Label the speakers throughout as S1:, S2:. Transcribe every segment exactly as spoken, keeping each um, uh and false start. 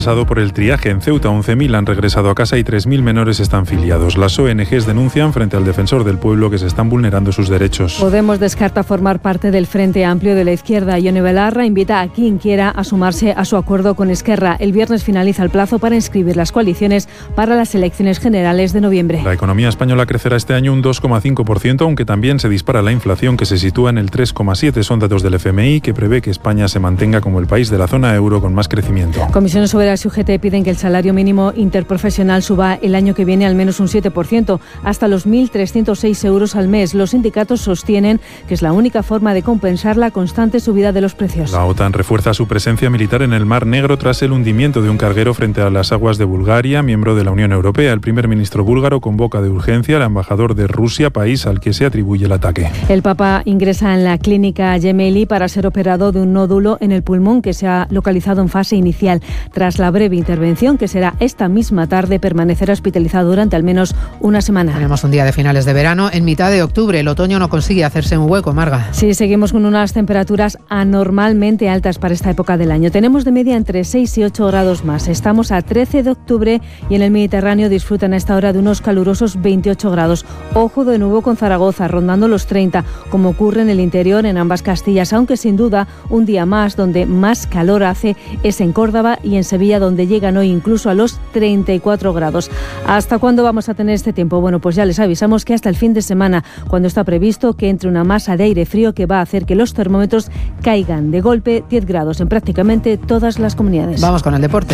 S1: Pasado por el triaje en Ceuta, once mil han regresado a casa y tres mil menores están filiados. Las O N Ges denuncian frente al defensor del pueblo que se están vulnerando sus derechos.
S2: Podemos descarta formar parte del Frente Amplio de la Izquierda. Ione Belarra invita a quien quiera a sumarse a su acuerdo con Esquerra. El viernes finaliza el plazo para inscribir las coaliciones para las elecciones generales de noviembre.
S1: La economía española crecerá este año un dos coma cinco por ciento, aunque también se dispara la inflación, que se sitúa en el tres coma siete por ciento. Son datos del F M I, que prevé que España se mantenga como el país de la zona euro con más crecimiento.
S2: Comisiones Obreras y U G T piden que el salario mínimo interprofesional suba el año que viene al menos un siete por ciento, hasta los mil trescientos seis euros al mes. Los sindicatos sostienen que es la única forma de compensar la constante subida de los precios.
S1: La OTAN refuerza su presencia militar en el Mar Negro tras el hundimiento de un carguero frente a las aguas de Bulgaria, miembro de la Unión Europea. El primer ministro búlgaro convoca de urgencia al embajador de Rusia, país al que se atribuye el ataque.
S2: El Papa ingresa en la clínica Gemelli para ser operado de un nódulo en el pulmón que se ha localizado en fase inicial. Tras la breve intervención, que será esta misma tarde, permanecerá hospitalizado durante al menos una semana.
S3: Tenemos un día de finales de verano en mitad de octubre. El otoño no consigue hacerse un hueco, Marga.
S2: Sí, seguimos con unas temperaturas anormalmente altas para esta época del año. Tenemos de media entre seis y ocho grados más. Estamos a trece de octubre y en el Mediterráneo disfrutan a esta hora de unos calurosos veintiocho grados. Ojo de nuevo con Zaragoza, rondando los treinta, como ocurre en el interior en ambas Castillas, aunque sin duda un día más donde más calor hace es en Córdoba y en Sevilla, donde llegan hoy incluso a los treinta y cuatro grados. ¿Hasta cuándo vamos a tener este tiempo? Bueno, pues ya les avisamos que hasta el fin de semana, cuando está previsto que entre una masa de aire frío que va a hacer que los termómetros caigan de golpe diez grados en prácticamente todas las comunidades.
S3: Vamos con el deporte.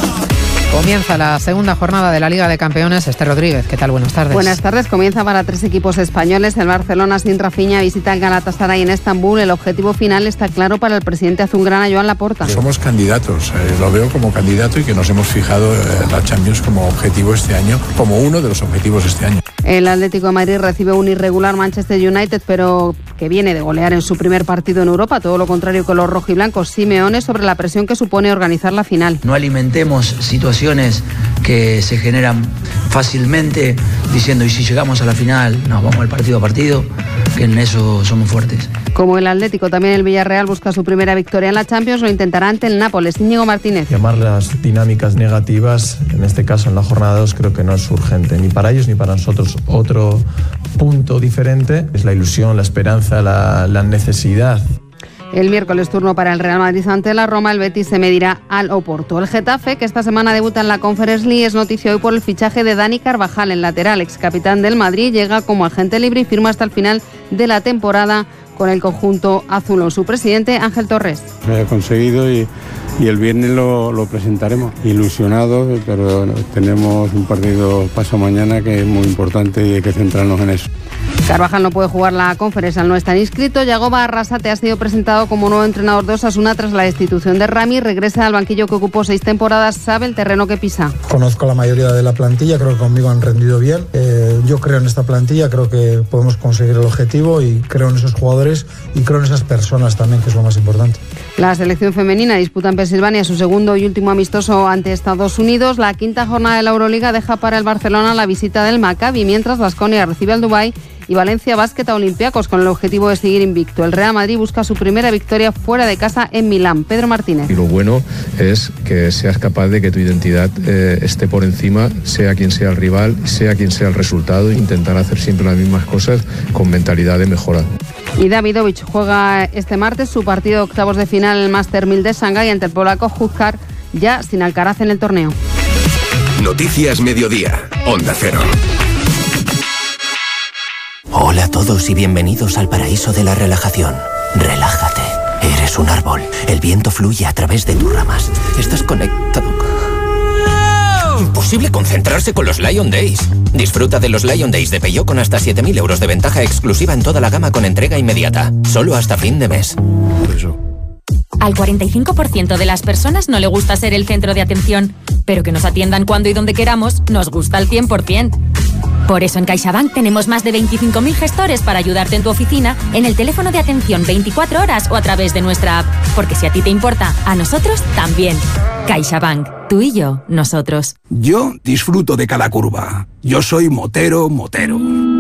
S3: Comienza la segunda jornada de la Liga de Campeones. Esther Rodríguez, ¿qué tal? Buenas tardes.
S4: Buenas tardes. Comienza para tres equipos españoles. El Barcelona sin Rafinha visita el Galatasaray en Estambul. El objetivo final está claro para el presidente azulgrana, Joan Laporta.
S5: Somos candidatos, eh, lo veo como candidato y que nos hemos fijado en la Champions como objetivo este año, como uno de los objetivos este año.
S4: El Atlético de Madrid recibe un irregular Manchester United, pero que viene de golear en su primer partido en Europa, todo lo contrario que los rojiblancos. Simeone sobre la presión que supone organizar la final.
S6: No alimentemos situaciones que se generan fácilmente diciendo, y si llegamos a la final, nos vamos al partido a partido, que en eso somos fuertes.
S4: Como el Atlético, también el Villarreal busca su primera victoria en la Champions, lo intentará ante el Nápoles. Íñigo Martínez.
S7: Llamar las dinámicas negativas, en este caso en la jornada dos, creo que no es urgente, ni para ellos ni para nosotros. Otro punto diferente es la ilusión, la esperanza, la, la necesidad.
S4: El miércoles turno para el Real Madrid ante la Roma, el Betis se medirá al Oporto. El Getafe, que esta semana debuta en la Conference League, es noticia hoy por el fichaje de Dani Carvajal, el lateral, ex capitán del Madrid, llega como agente libre y firma hasta el final de la temporada con el conjunto azul. Su presidente, Ángel Torres.
S8: Lo he conseguido y, y el viernes lo, lo presentaremos. Ilusionados, pero tenemos un partido paso mañana que es muy importante y hay que centrarnos en eso.
S4: Carvajal no puede jugar la Conference, al no estar inscrito. Yagoba Arrasate ha sido presentado como nuevo entrenador de Osasuna tras la destitución de Rami. Regresa al banquillo que ocupó seis temporadas, sabe el terreno que pisa.
S9: Conozco a la mayoría de la plantilla, creo que conmigo han rendido bien. Eh, yo creo en esta plantilla, creo que podemos conseguir el objetivo y creo en esos jugadores y creo en esas personas también, que es lo más importante.
S4: La selección femenina disputa en Pensilvania su segundo y último amistoso ante Estados Unidos. La quinta jornada de la Euroliga deja para el Barcelona la visita del Maccabi, mientras Baskonia recibe al Dubái y Valencia Basket a Olympiacos con el objetivo de seguir invicto. El Real Madrid busca su primera victoria fuera de casa en Milán. Pedro Martínez.
S10: Y lo bueno es que seas capaz de que tu identidad eh, esté por encima, sea quien sea el rival, sea quien sea el resultado, intentar hacer siempre las mismas cosas con mentalidad de mejora.
S4: Y Davidovich juega este martes su partido de octavos de final en el Master mil de Shanghái ante el polaco Huzkar, ya sin Alcaraz en el torneo.
S11: Noticias Mediodía, Onda Cero.
S12: Hola a todos y bienvenidos al paraíso de la relajación. Relájate. Eres un árbol. El viento fluye a través de tus ramas. Estás conectado.
S11: Imposible concentrarse con los Lion Days. Disfruta de los Lion Days de Peugeot con hasta siete mil euros de ventaja exclusiva en toda la gama con entrega inmediata. Solo hasta fin de mes.
S13: Al cuarenta y cinco por ciento de las personas no le gusta ser el centro de atención, pero que nos atiendan cuando y donde queramos nos gusta al cien por ciento. Por eso en CaixaBank tenemos más de veinticinco mil gestores para ayudarte en tu oficina, en el teléfono de atención veinticuatro horas o a través de nuestra app. Porque si a ti te importa, a nosotros también. CaixaBank. Tú y yo, nosotros.
S14: Yo disfruto de cada curva. Yo soy motero, motero.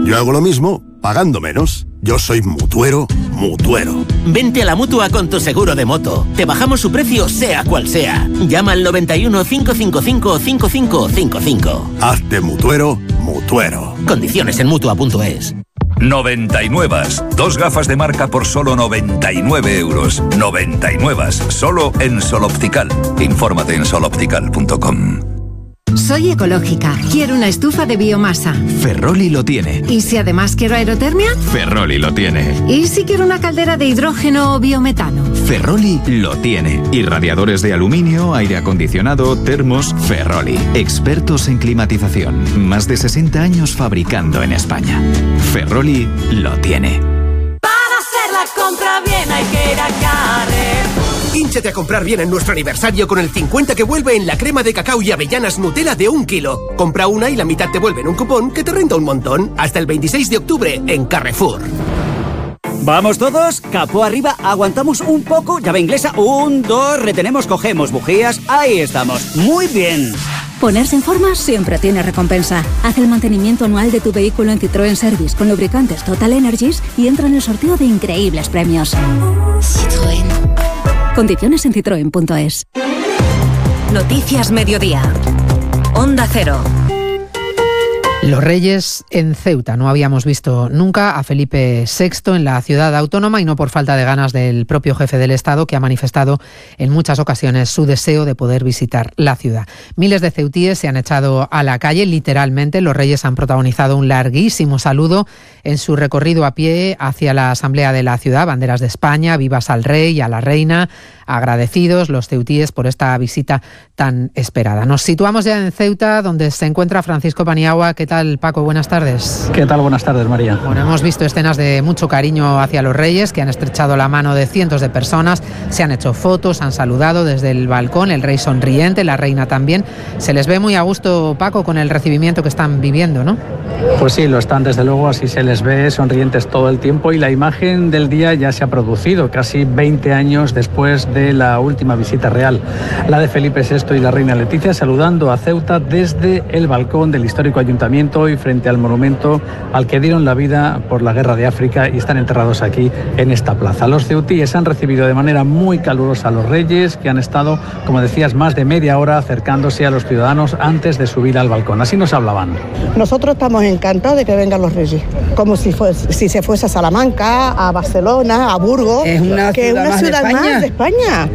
S14: Yo hago lo mismo, pagando menos. Yo soy mutuero, mutuero.
S15: Vente a la Mutua con tu seguro de moto. Te bajamos su precio sea cual sea. Llama al noventa y uno, cinco cinco cinco, cinco cinco cinco cinco.
S14: Hazte mutuero, mutuero.
S15: Condiciones en Mutua punto es.
S16: noventa y nueve. Dos gafas de marca por solo noventa y nueve euros. noventa y nueve. Solo en Sol Optical. Infórmate en sol optical punto com.
S17: Soy ecológica. Quiero una estufa de biomasa.
S18: Ferroli lo tiene.
S17: ¿Y si además quiero aerotermia?
S18: Ferroli lo tiene.
S17: ¿Y si quiero una caldera de hidrógeno o biometano?
S18: Ferroli lo tiene. Y radiadores de aluminio, aire acondicionado, termos, Ferroli. Expertos en climatización. Más de sesenta años fabricando en España. Ferroli lo tiene.
S19: Para hacer la compra bien hay que ir a Carrefour.
S20: Hínchate a comprar bien en nuestro aniversario con el cincuenta que vuelve en la crema de cacao y avellanas Nutella de un kilo. Compra una y la mitad te vuelve en un cupón que te renta un montón. Hasta el veintiséis de octubre en Carrefour.
S21: ¿Vamos todos? Capó arriba, aguantamos un poco, llave inglesa, un, dos, retenemos, cogemos bujías, ahí estamos, muy bien.
S22: Ponerse en forma siempre tiene recompensa. Haz el mantenimiento anual de tu vehículo en Citroën Service con lubricantes Total Energies y entra en el sorteo de increíbles premios. Citroën. Condiciones en citroen punto es.
S23: Noticias Mediodía. Onda Cero.
S3: Los Reyes en Ceuta. No habíamos visto nunca a Felipe sexto en la ciudad autónoma y no por falta de ganas del propio jefe del Estado, que ha manifestado en muchas ocasiones su deseo de poder visitar la ciudad. Miles de ceutíes se han echado a la calle, literalmente. Los Reyes han protagonizado un larguísimo saludo en su recorrido a pie hacia la Asamblea de la ciudad. Banderas de España, vivas al rey y a la reina. Agradecidos los ceutíes por esta visita tan esperada. Nos situamos ya en Ceuta, donde se encuentra Francisco Paniagua. ¿Qué tal, Paco? Buenas tardes.
S24: ¿Qué tal? Buenas tardes, María.
S3: Bueno, hemos visto escenas de mucho cariño hacia los Reyes, que han estrechado la mano de cientos de personas, se han hecho fotos, han saludado desde el balcón, el rey sonriente, la reina también. Se les ve muy a gusto, Paco, con el recibimiento que están viviendo, ¿no?
S24: Pues sí, lo están, desde luego, así se les ve sonrientes todo el tiempo, y la imagen del día ya se ha producido casi veinte años después de la última visita real, la de Felipe sexto y la reina Leticia, saludando a Ceuta desde el balcón del histórico ayuntamiento y frente al monumento al que dieron la vida por la guerra de África y están enterrados aquí en esta plaza. Los ceutíes han recibido de manera muy calurosa a los Reyes, que han estado, como decías, más de media hora acercándose a los ciudadanos antes de subir al balcón. Así nos hablaban.
S25: Nosotros estamos encantados de que vengan los Reyes, como si, fuese, si se fuese a Salamanca, a Barcelona, a Burgos,
S26: es una
S25: que es una ciudad más de España.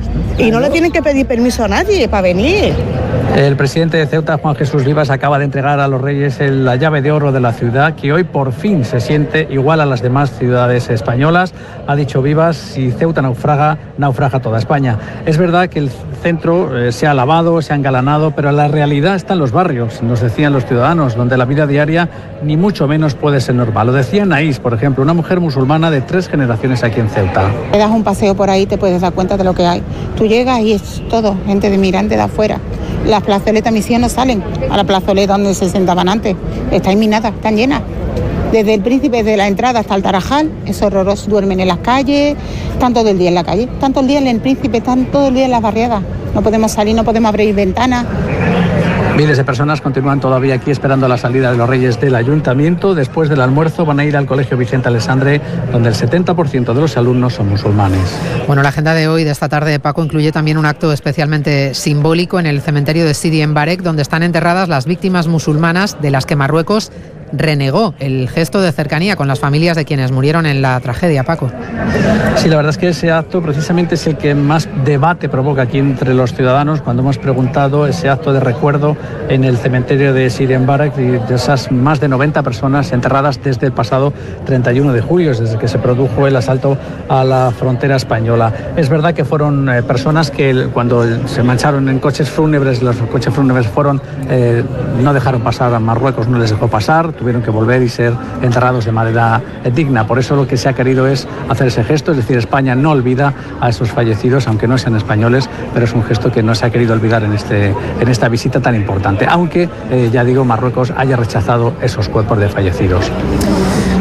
S25: Y no le tienen que pedir permiso a nadie para venir.
S24: El presidente de Ceuta, Juan Jesús Vivas, acaba de entregar a los Reyes la llave de oro de la ciudad, que hoy por fin se siente igual a las demás ciudades españolas. Ha dicho Vivas, si Ceuta naufraga, naufraga toda España. Es verdad que el centro eh, se ha lavado, se ha engalanado, pero la realidad está en los barrios, nos decían los ciudadanos, donde la vida diaria ni mucho menos puede ser normal. Lo decía Naís, por ejemplo, una mujer musulmana de tres generaciones aquí en Ceuta.
S27: Te das un paseo por ahí, te puedes dar cuenta de lo que hay. Tú llegas y es todo, gente de Mirante de afuera. Las plazoletas misión no salen a la plazoleta donde se sentaban antes. Están minadas, están llenas. Desde el Príncipe de la entrada hasta el Tarajal, es horroroso. Duermen en las calles, están todo el día en la calle. Están todo el día en el Príncipe, están todo el día en las barriadas. No podemos salir, no podemos abrir ventanas.
S24: Miles de personas continúan todavía aquí esperando la salida de los Reyes del Ayuntamiento. Después del almuerzo van a ir al Colegio Vicente Alessandre, donde el setenta por ciento de los alumnos son musulmanes.
S3: Bueno, la agenda de hoy, de esta tarde, Paco, incluye también un acto especialmente simbólico en el cementerio de Sidi en Barek, donde están enterradas las víctimas musulmanas de las que Marruecos renegó el gesto de cercanía con las familias de quienes murieron en la tragedia, Paco.
S24: Sí, la verdad es que ese acto precisamente es el que más debate provoca aquí entre los ciudadanos, cuando hemos preguntado ese acto de recuerdo en el cementerio de Sidi en Barek, de esas más de noventa personas enterradas desde el pasado treinta y uno de julio, desde que se produjo el asalto a la frontera española. Es verdad que fueron eh, personas que cuando se mancharon en coches fúnebres, los coches fúnebres fueron, eh, no dejaron pasar a Marruecos, no les dejó pasar, tuvieron que volver y ser enterrados de manera digna. Por eso lo que se ha querido es hacer ese gesto, es decir, España no olvida a esos fallecidos, aunque no sean españoles, pero es un gesto que no se ha querido olvidar en, este, en esta visita tan importante, aunque, eh, ya digo, Marruecos haya rechazado esos cuerpos de fallecidos.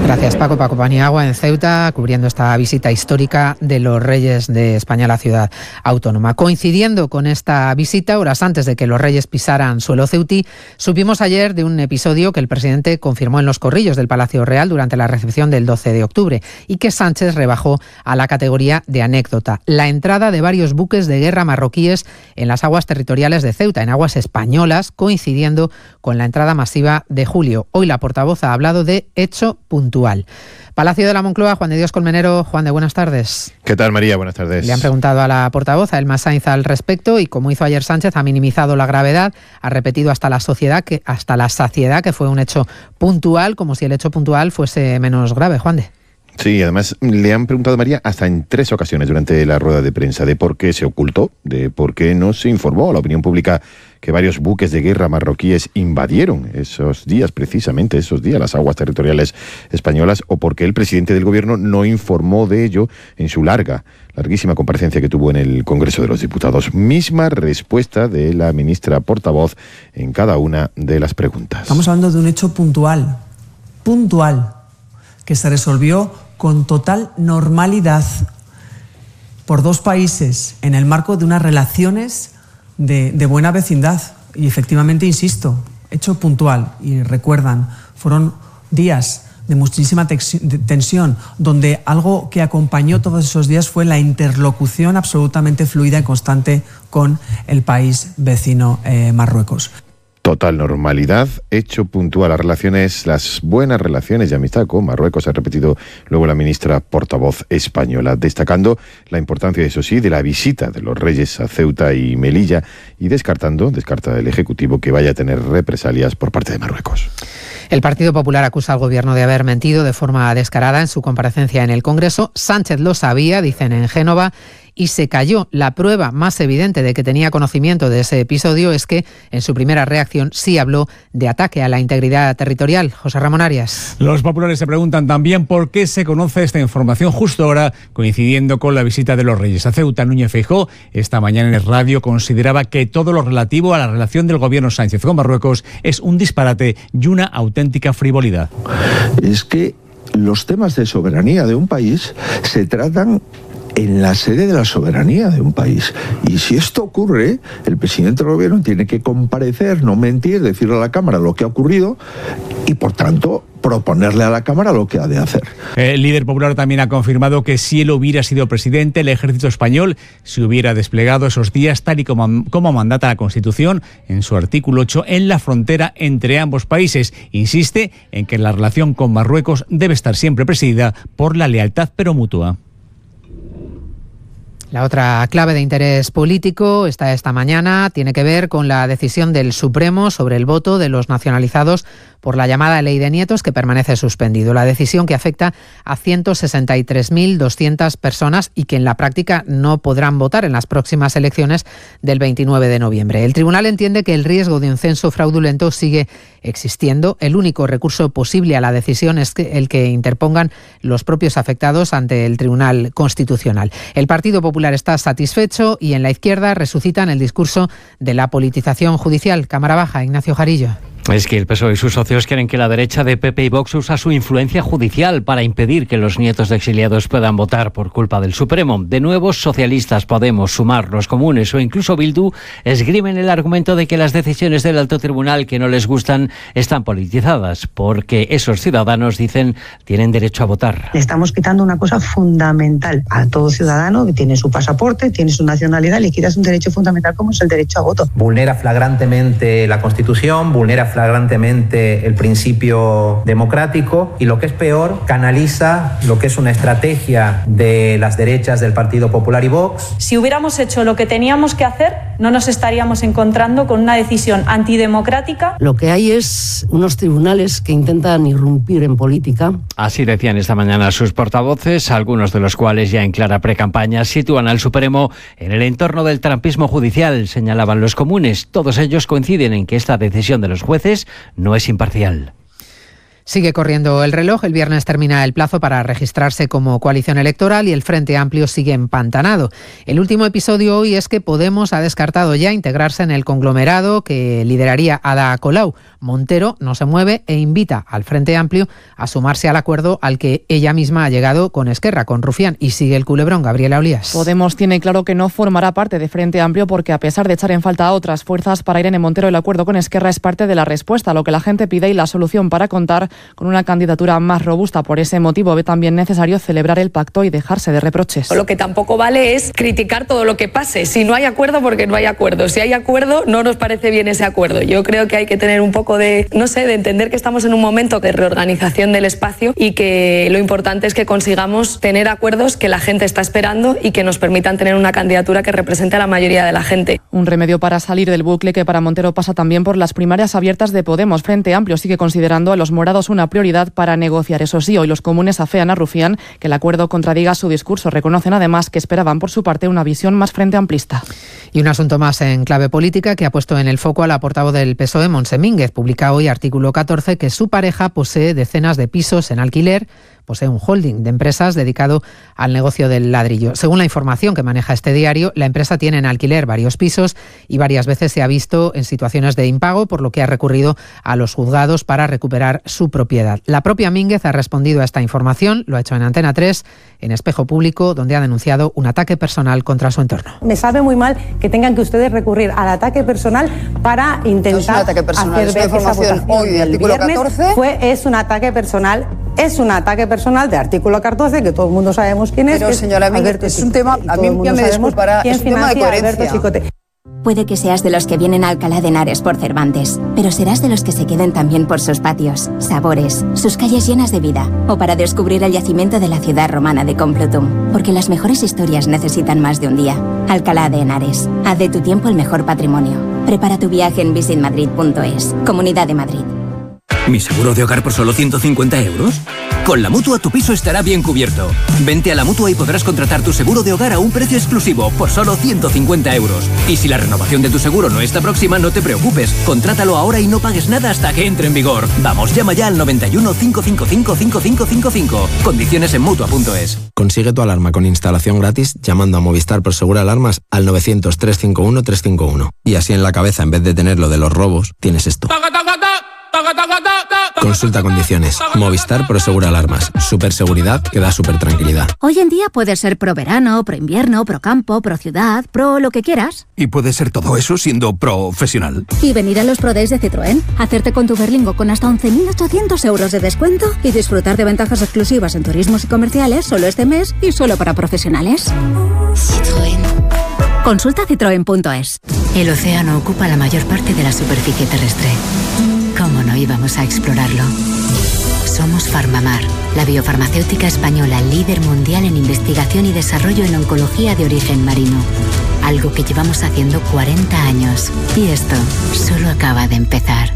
S3: Gracias, Paco. Paco Paniagua en Ceuta, cubriendo esta visita histórica de los Reyes de España a la ciudad autónoma. Coincidiendo con esta visita, horas antes de que los Reyes pisaran suelo ceutí, supimos ayer de un episodio que el presidente confirmó en los corrillos del Palacio Real durante la recepción del doce de octubre y que Sánchez rebajó a la categoría de anécdota: la entrada de varios buques de guerra marroquíes en las aguas territoriales de Ceuta, en aguas españolas, coincidiendo con la entrada masiva de julio. Hoy la portavoz ha hablado de hecho puntual. Palacio de la Moncloa, Juan de Dios Colmenero. Juan de, buenas tardes.
S1: ¿Qué tal, María? Buenas tardes.
S3: Le han preguntado a la portavoz, a Elma Sainz, al respecto, y como hizo ayer Sánchez, ha minimizado la gravedad, ha repetido hasta la sociedad que hasta la saciedad que fue un hecho puntual, como si el hecho puntual fuese menos grave. Juan de.
S1: Sí, además le han preguntado a María hasta en tres ocasiones durante la rueda de prensa de por qué se ocultó, de por qué no se informó a la opinión pública que varios buques de guerra marroquíes invadieron esos días, precisamente esos días, las aguas territoriales españolas, o por qué el presidente del gobierno no informó de ello en su larga, larguísima comparecencia que tuvo en el Congreso de los Diputados. Misma respuesta de la ministra portavoz en cada una de las preguntas.
S2: Estamos hablando de un hecho puntual, puntual, que se resolvió con total normalidad por dos países en el marco de unas relaciones de, de buena vecindad. Y efectivamente, insisto, hecho puntual. Y recuerdan, fueron días de muchísima tensión, donde algo que acompañó todos esos días fue la interlocución absolutamente fluida y constante con el país vecino eh, Marruecos.
S1: Total normalidad, hecho puntual. Las relaciones, las buenas relaciones de amistad con Marruecos, ha repetido luego la ministra portavoz española, destacando la importancia, eso sí, de la visita de los Reyes a Ceuta y Melilla y descartando, descarta el Ejecutivo que vaya a tener represalias por parte de Marruecos.
S3: El Partido Popular acusa al Gobierno de haber mentido de forma descarada en su comparecencia en el Congreso. Sánchez lo sabía, dicen en Génova, y se cayó. La prueba más evidente de que tenía conocimiento de ese episodio es que en su primera reacción sí habló de ataque a la integridad territorial. José Ramón Arias.
S5: Los populares se preguntan también por qué se conoce esta información justo ahora, coincidiendo con la visita de los Reyes a Ceuta. Núñez Feijóo esta mañana en el radio consideraba que todo lo relativo a la relación del gobierno Sánchez con Marruecos es un disparate y una auténtica frivolidad.
S6: Es que los temas de soberanía de un país se tratan en la sede de la soberanía de un país. Y si esto ocurre, el presidente del gobierno tiene que comparecer, no mentir, decirle a la Cámara lo que ha ocurrido y, por tanto, proponerle a la Cámara lo que ha de hacer.
S5: El líder popular también ha confirmado que si él hubiera sido presidente, el ejército español se hubiera desplegado esos días, tal y como, como mandata la Constitución en su artículo ocho, en la frontera entre ambos países. Insiste en que la relación con Marruecos debe estar siempre presidida por la lealtad pero mutua.
S3: La otra clave de interés político está esta mañana, tiene que ver con la decisión del Supremo sobre el voto de los nacionalizados por la llamada Ley de Nietos, que permanece suspendido. La decisión que afecta a ciento sesenta y tres mil doscientas personas y que en la práctica no podrán votar en las próximas elecciones del veintinueve de noviembre. El tribunal entiende que el riesgo de un censo fraudulento sigue existiendo. El único recurso posible a la decisión es que el que interpongan los propios afectados ante el Tribunal Constitucional. El Partido Popular está satisfecho y en la izquierda resucitan el discurso de la politización judicial. Cámara Baja, Ignacio Jarillo.
S7: Es que el P S O E y sus socios quieren que la derecha de P P y Vox usa su influencia judicial para impedir que los nietos de exiliados puedan votar por culpa del Supremo. De nuevo, socialistas, Podemos, Sumar, los comunes o incluso Bildu esgrimen el argumento de que las decisiones del alto tribunal que no les gustan están politizadas, porque esos ciudadanos, dicen, tienen derecho a votar.
S8: Le estamos quitando una cosa fundamental a todo ciudadano que tiene su pasaporte, tiene su nacionalidad, le quitas un derecho fundamental como es el derecho a voto.
S26: Vulnera flagrantemente la Constitución, vulnera flagrantemente el principio democrático y, lo que es peor, canaliza lo que es una estrategia de las derechas del Partido Popular y Vox.
S28: Si hubiéramos hecho lo que teníamos que hacer, no nos estaríamos encontrando con una decisión antidemocrática.
S29: Lo que hay es unos tribunales que intentan irrumpir en política.
S7: Así decían esta mañana sus portavoces, algunos de los cuales ya en clara precampaña sitúan al Supremo en el entorno del trampismo judicial, señalaban los comunes. Todos ellos coinciden en que esta decisión de los jueces no es imparcial.
S3: Sigue corriendo el reloj. El viernes termina el plazo para registrarse como coalición electoral y el Frente Amplio sigue empantanado. El último episodio hoy es que Podemos ha descartado ya integrarse en el conglomerado que lideraría Ada Colau. Montero no se mueve e invita al Frente Amplio a sumarse al acuerdo al que ella misma ha llegado con Esquerra, con Rufián. Y sigue el culebrón. Gabriela Olías.
S4: Podemos tiene claro que no formará parte de Frente Amplio porque, a pesar de echar en falta a otras fuerzas, para Irene Montero el acuerdo con Esquerra es parte de la respuesta a lo que la gente pide y la solución para contar con una candidatura más robusta. Por ese motivo ve también necesario celebrar el pacto y dejarse de reproches.
S9: Lo que tampoco vale es criticar todo lo que pase. Si no hay acuerdo, porque no hay acuerdo. Si hay acuerdo, no nos parece bien ese acuerdo. Yo creo que hay que tener un poco de, no sé, de entender que estamos en un momento de reorganización del espacio y que lo importante es que consigamos tener acuerdos que la gente está esperando y que nos permitan tener una candidatura que represente a la mayoría de la gente.
S4: Un remedio para salir del bucle que para Montero pasa también por las primarias abiertas de Podemos. Frente Amplio sigue considerando a los morados una prioridad para negociar. Eso sí, hoy los comunes afean a Rufián que el acuerdo contradiga su discurso. Reconocen además que esperaban por su parte una visión más frente amplista.
S3: Y un asunto más en clave política que ha puesto en el foco a la portavoz del P S O E, Montse Mínguez. Publica hoy artículo catorce que su pareja posee decenas de pisos en alquiler. Posee un holding de empresas dedicado al negocio del ladrillo. Según la información que maneja este diario, la empresa tiene en alquiler varios pisos y varias veces se ha visto en situaciones de impago, por lo que ha recurrido a los juzgados para recuperar su propiedad. La propia Mínguez ha respondido a esta información, lo ha hecho en Antena tres, en Espejo Público, donde ha denunciado un ataque personal contra su entorno.
S10: Me sabe muy mal que tengan que ustedes recurrir al ataque personal para intentar
S11: ataque personal,
S10: hacer ver que esa votación
S11: hoy de
S10: del viernes
S11: catorce.
S10: fue, es un ataque personal, es un ataque personal de artículo catorce, que todo el mundo sabemos quién es.
S11: Pero, señora Mínguez, es un tema, a mí ya me disculpará, es un tema de coherencia.
S22: Puede que seas de los que vienen a Alcalá de Henares por Cervantes, pero serás de los que se queden también por sus patios, sabores, sus calles llenas de vida, o para descubrir el yacimiento de la ciudad romana de Complutum, porque las mejores historias necesitan más de un día. Alcalá de Henares, haz de tu tiempo el mejor patrimonio. Prepara tu viaje en visit madrid punto es. Comunidad de Madrid.
S12: ¿Mi seguro de hogar por solo ciento cincuenta euros? Con la Mutua tu piso estará bien cubierto. Vente a la Mutua y podrás contratar tu seguro de hogar a un precio exclusivo por solo ciento cincuenta euros. Y si la renovación de tu seguro no está próxima, no te preocupes. Contrátalo ahora y no pagues nada hasta que entre en vigor. Vamos, llama ya al noventa y uno, cincuecientos cincuenta y cinco, cinco cinco cinco. Condiciones en Mutua punto es.
S13: Consigue tu alarma con instalación gratis llamando a Movistar Prosegur Alarmas al novecientos, trescientos cincuenta y uno, trescientos cincuenta y uno. Y así en la cabeza, en vez de tener lo de los robos, tienes esto. Consulta condiciones. Movistar Prosegur Alarmas. Superseguridad que da super tranquilidad.
S22: Hoy en día puedes ser pro verano, pro invierno, pro campo, pro ciudad, pro lo que quieras.
S14: Y puede ser todo eso siendo profesional.
S22: Y venir a los Pro Days de Citroën, hacerte con tu Berlingo con hasta once mil ochocientos euros de descuento y disfrutar de ventajas exclusivas en turismos y comerciales solo este mes y solo para profesionales.
S23: Citroën.
S22: Consulta citroen punto es.
S23: El océano ocupa la mayor parte de la superficie terrestre. ¿Cómo no íbamos a explorarlo? Somos Farmamar, la biofarmacéutica española líder mundial en investigación y desarrollo en oncología de origen marino. Algo que llevamos haciendo cuarenta años. Y esto solo acaba de empezar.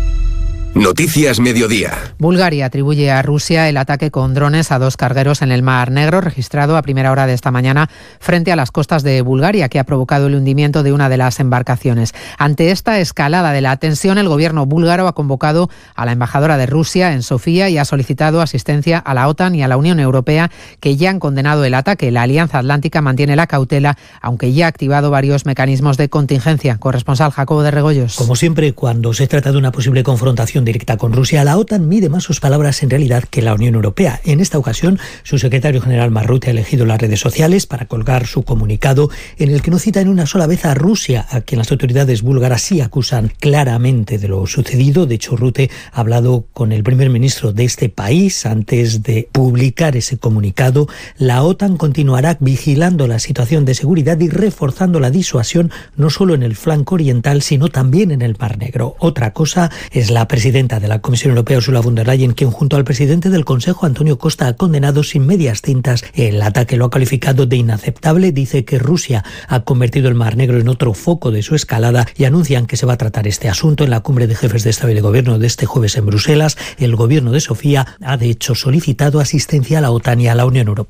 S15: Noticias Mediodía.
S3: Bulgaria atribuye a Rusia el ataque con drones a dos cargueros en el Mar Negro, registrado a primera hora de esta mañana frente a las costas de Bulgaria, que ha provocado el hundimiento de una de las embarcaciones. Ante esta escalada de la tensión, el gobierno búlgaro ha convocado a la embajadora de Rusia en Sofía y ha solicitado asistencia a la OTAN y a la Unión Europea, que ya han condenado el ataque. La Alianza Atlántica mantiene la cautela, aunque ya ha activado varios mecanismos de contingencia. Corresponsal Jacobo de Regoyos.
S16: Como siempre, cuando se trata de una posible confrontación directa con Rusia, la OTAN mide más sus palabras en realidad que la Unión Europea. En esta ocasión, su secretario general Marrutte ha elegido las redes sociales para colgar su comunicado, en el que no cita en una sola vez a Rusia, a quien las autoridades búlgaras sí acusan claramente de lo sucedido. De hecho, Rutte ha hablado con el primer ministro de este país antes de publicar ese comunicado. La OTAN continuará vigilando la situación de seguridad y reforzando la disuasión no solo en el flanco oriental, sino también en el Mar Negro. Otra cosa es la presidenta de la Comisión Europea, Ursula von der Leyen, quien junto al presidente del Consejo, Antonio Costa, ha condenado sin medias tintas el ataque. Lo ha calificado de inaceptable. Dice que Rusia ha convertido el Mar Negro en otro foco de su escalada y anuncian que se va a tratar este asunto en la cumbre de jefes de Estado y de Gobierno de este jueves en Bruselas. El gobierno de Sofía ha de hecho solicitado asistencia a la OTAN y a la Unión Europea.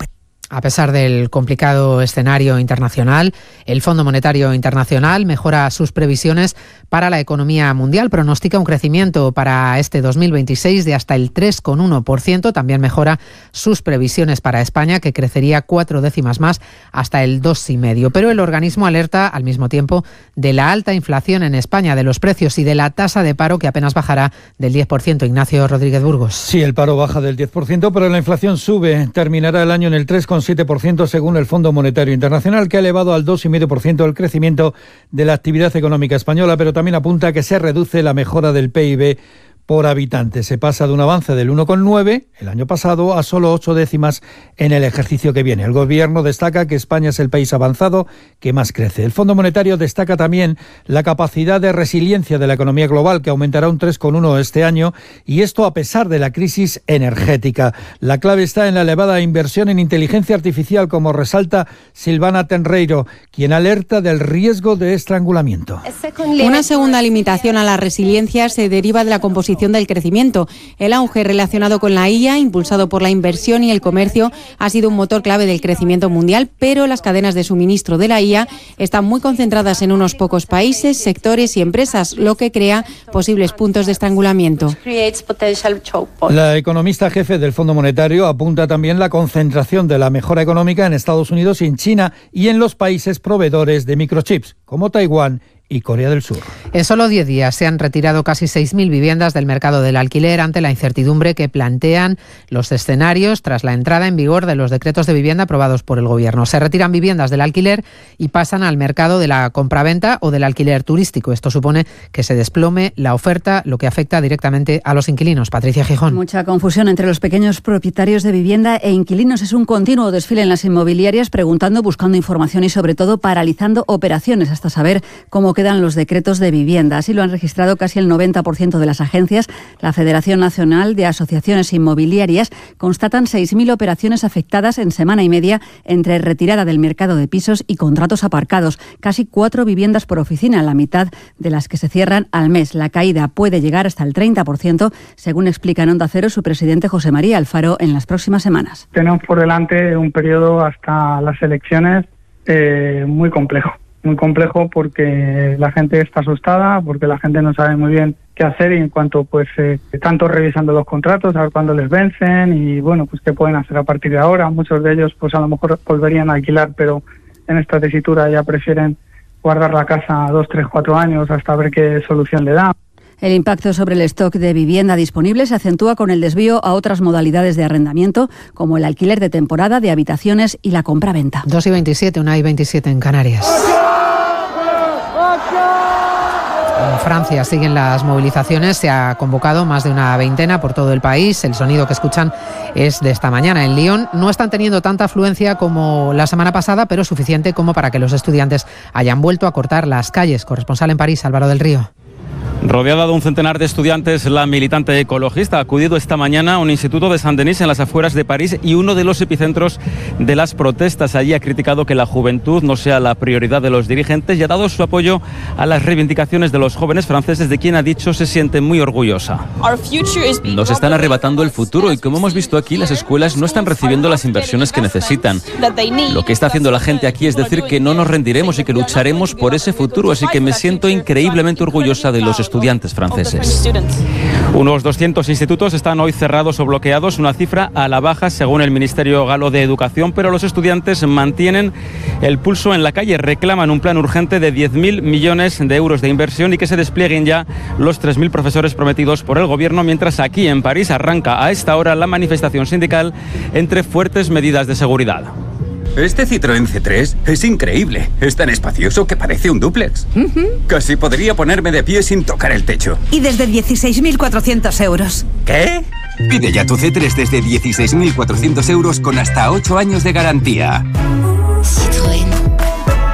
S3: A pesar del complicado escenario internacional, el Fondo Monetario Internacional mejora sus previsiones para la economía mundial. Pronostica un crecimiento para este dos mil veintiséis de hasta el tres coma uno por ciento. También mejora sus previsiones para España, que crecería cuatro décimas más hasta el dos coma cinco por ciento. Pero el organismo alerta al mismo tiempo de la alta inflación en España, de los precios y de la tasa de paro, que apenas bajará del diez por ciento. Ignacio Rodríguez Burgos.
S2: Sí, el paro baja del diez por ciento, pero la inflación sube. Terminará el año en el tres coma siete por ciento según el Fondo Monetario Internacional, que ha elevado al dos coma cinco por ciento el crecimiento de la actividad económica española, pero también apunta que se reduce la mejora del P I B por habitante. Se pasa de un avance del uno coma nueve el año pasado a solo ocho décimas en el ejercicio que viene. El Gobierno destaca que España es el país avanzado que más crece. El Fondo Monetario destaca también la capacidad de resiliencia de la economía global, que aumentará un tres coma uno este año, y esto a pesar de la crisis energética. La clave está en la elevada inversión en inteligencia artificial, como resalta Silvana Tenreiro, quien alerta del riesgo de estrangulamiento.
S17: Una segunda limitación a la resiliencia se deriva de la composición del crecimiento. El auge relacionado con la I A, impulsado por la inversión y el comercio, ha sido un motor clave del crecimiento mundial, pero las cadenas de suministro de la I A están muy concentradas en unos pocos países, sectores y empresas, lo que crea posibles puntos de estrangulamiento.
S2: La economista jefe del Fondo Monetario apunta también la concentración de la mejora económica en Estados Unidos y en China, y en los países proveedores de microchips, como Taiwán y Corea del Sur.
S3: En solo diez días se han retirado casi seis mil viviendas del mercado del alquiler ante la incertidumbre que plantean los escenarios tras la entrada en vigor de los decretos de vivienda aprobados por el Gobierno. Se retiran viviendas del alquiler y pasan al mercado de la compraventa o del alquiler turístico. Esto supone que se desplome la oferta, lo que afecta directamente a los inquilinos. Patricia Gijón.
S18: Mucha confusión entre los pequeños propietarios de vivienda e inquilinos. Es un continuo desfile en las inmobiliarias, preguntando, buscando información y sobre todo paralizando operaciones hasta saber cómo quedan los decretos de vivienda. Así lo han registrado casi el noventa por ciento de las agencias. La Federación Nacional de Asociaciones Inmobiliarias constatan seis mil operaciones afectadas en semana y media entre retirada del mercado de pisos y contratos aparcados. Casi cuatro viviendas por oficina, la mitad de las que se cierran al mes. La caída puede llegar hasta el treinta por ciento, según explica en Onda Cero su presidente José María Alfaro, en las próximas semanas.
S19: Tenemos por delante un periodo hasta las elecciones eh, muy complejo. Muy complejo porque la gente está asustada, porque la gente no sabe muy bien qué hacer, y en cuanto pues eh, están todos revisando los contratos, a ver cuándo les vencen y bueno, pues qué pueden hacer a partir de ahora. Muchos de ellos pues a lo mejor volverían a alquilar, pero en esta tesitura ya prefieren guardar la casa dos, tres, cuatro años hasta ver qué solución le da.
S18: El impacto sobre el stock de vivienda disponible se acentúa con el desvío a otras modalidades de arrendamiento, como el alquiler de temporada de habitaciones y la compraventa.
S3: dos y veintisiete, una y veintisiete en Canarias. En Francia siguen las movilizaciones, se ha convocado más de una veintena por todo el país. El sonido que escuchan es de esta mañana. En Lyon no están teniendo tanta afluencia como la semana pasada, pero suficiente como para que los estudiantes hayan vuelto a cortar las calles. Corresponsal en París, Álvaro del Río.
S20: Rodeada de un centenar de estudiantes, la militante ecologista ha acudido esta mañana a un instituto de Saint-Denis en las afueras de París y uno de los epicentros de las protestas. Allí ha criticado que la juventud no sea la prioridad de los dirigentes y ha dado su apoyo a las reivindicaciones de los jóvenes franceses, de quien ha dicho se siente muy orgullosa.
S21: Nos están arrebatando el futuro y, como hemos visto aquí, las escuelas no están recibiendo las inversiones que necesitan. Lo que está haciendo la gente aquí es decir que no nos rendiremos y que lucharemos por ese futuro, así que me siento increíblemente orgullosa de los estudiantes. estudiantes franceses.
S20: Unos doscientos institutos están hoy cerrados o bloqueados, una cifra a la baja según el Ministerio Galo de Educación, pero los estudiantes mantienen el pulso en la calle, reclaman un plan urgente de diez mil millones de euros de inversión y que se desplieguen ya los tres mil profesores prometidos por el Gobierno, mientras aquí en París arranca a esta hora la manifestación sindical entre fuertes medidas de seguridad.
S15: Este Citroën C tres es increíble. Es tan espacioso que parece un dúplex. Uh-huh. Casi podría ponerme de pie sin tocar el techo.
S24: Y desde dieciséis mil cuatrocientos euros.
S15: ¿Qué? Pide ya tu C tres desde dieciséis mil cuatrocientos euros con hasta ocho años de garantía.
S23: Citroën.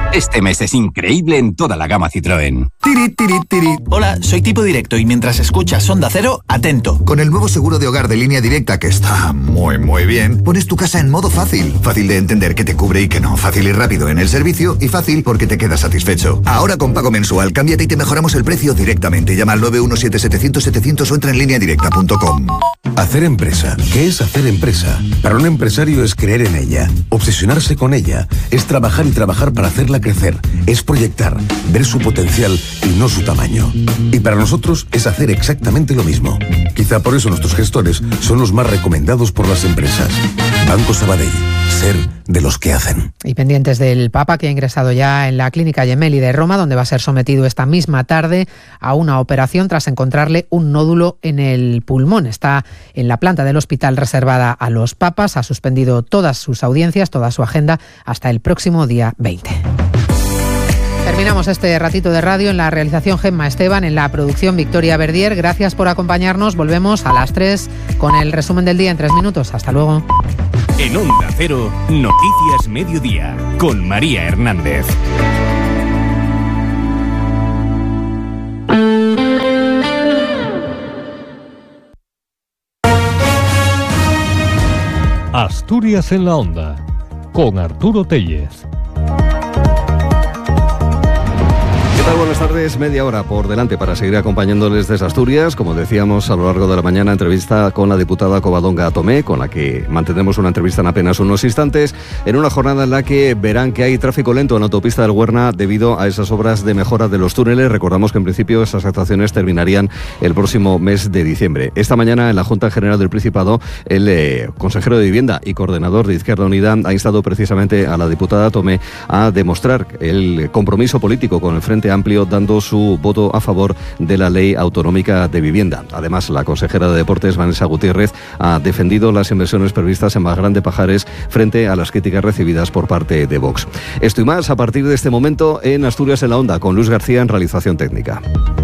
S15: Este mes es increíble en toda la gama Citroën.
S1: Tiri, tiri, tiri. Hola, soy Tipo Directo y mientras escuchas Onda Cero, atento.
S5: Con el nuevo seguro de hogar de Línea Directa, que está muy muy bien, pones tu casa en modo fácil. Fácil de entender qué te cubre y qué no. Fácil y rápido en el servicio y fácil porque te quedas satisfecho. Ahora con pago mensual, cámbiate y te mejoramos el precio directamente. Llama al nueve uno siete setecientos setecientos o entra en línea directa punto com.
S6: Hacer empresa. ¿Qué es hacer empresa? Para un empresario es creer en ella, obsesionarse con ella, es trabajar y trabajar para hacerla crecer, es proyectar, ver su potencial y no su tamaño. Y para nosotros es hacer exactamente lo mismo. Quizá por eso nuestros gestores son los más recomendados por las empresas. Banco Sabadell, ser de los que hacen.
S3: Y pendientes del Papa, que ha ingresado ya en la Clínica Gemelli de Roma, donde va a ser sometido esta misma tarde a una operación tras encontrarle un nódulo en el pulmón. Está en la planta del hospital reservada a los papas, ha suspendido todas sus audiencias, toda su agenda, hasta el próximo día veinte. Terminamos este ratito de radio. En la realización Gemma Esteban, en la producción Victoria Verdier. Gracias por acompañarnos. Volvemos a las tres con el resumen del día en tres minutos. Hasta luego.
S8: En Onda Cero, Noticias Mediodía, con María Hernández.
S25: Asturias en la Onda, con Arturo Tellez.
S26: Buenas tardes, media hora por delante para seguir acompañándoles desde Asturias. Como decíamos a lo largo de la mañana, entrevista con la diputada Covadonga Tomé, con la que mantendremos una entrevista en apenas unos instantes, en una jornada en la que verán que hay tráfico lento en la autopista del Huerna debido a esas obras de mejora de los túneles. Recordamos que en principio esas actuaciones terminarían el próximo mes de diciembre. Esta mañana en la Junta General del Principado, el eh, consejero de Vivienda y coordinador de Izquierda Unida ha instado precisamente a la diputada Tomé a demostrar el compromiso político con el Frente Amplio, dando su voto a favor de la Ley Autonómica de Vivienda. Además, la consejera de Deportes, Vanessa Gutiérrez, ha defendido las inversiones previstas en Malgrán de Pajares frente a las críticas recibidas por parte de Vox. Esto y más a partir de este momento en Asturias en la Onda, con Luis García en realización técnica.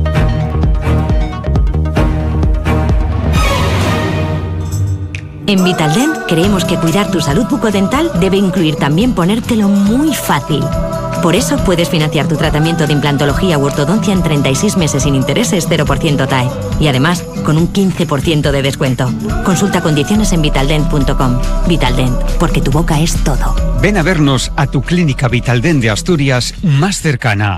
S27: En Vitaldent creemos que cuidar tu salud bucodental debe incluir también ponértelo muy fácil. Por eso puedes financiar tu tratamiento de implantología u ortodoncia en treinta y seis meses sin intereses, cero por ciento T A E. Y además, con un quince por ciento de descuento. Consulta condiciones en vitaldent punto com. Vitaldent, porque tu boca es todo.
S28: Ven a vernos a tu clínica Vitaldent de Asturias más cercana.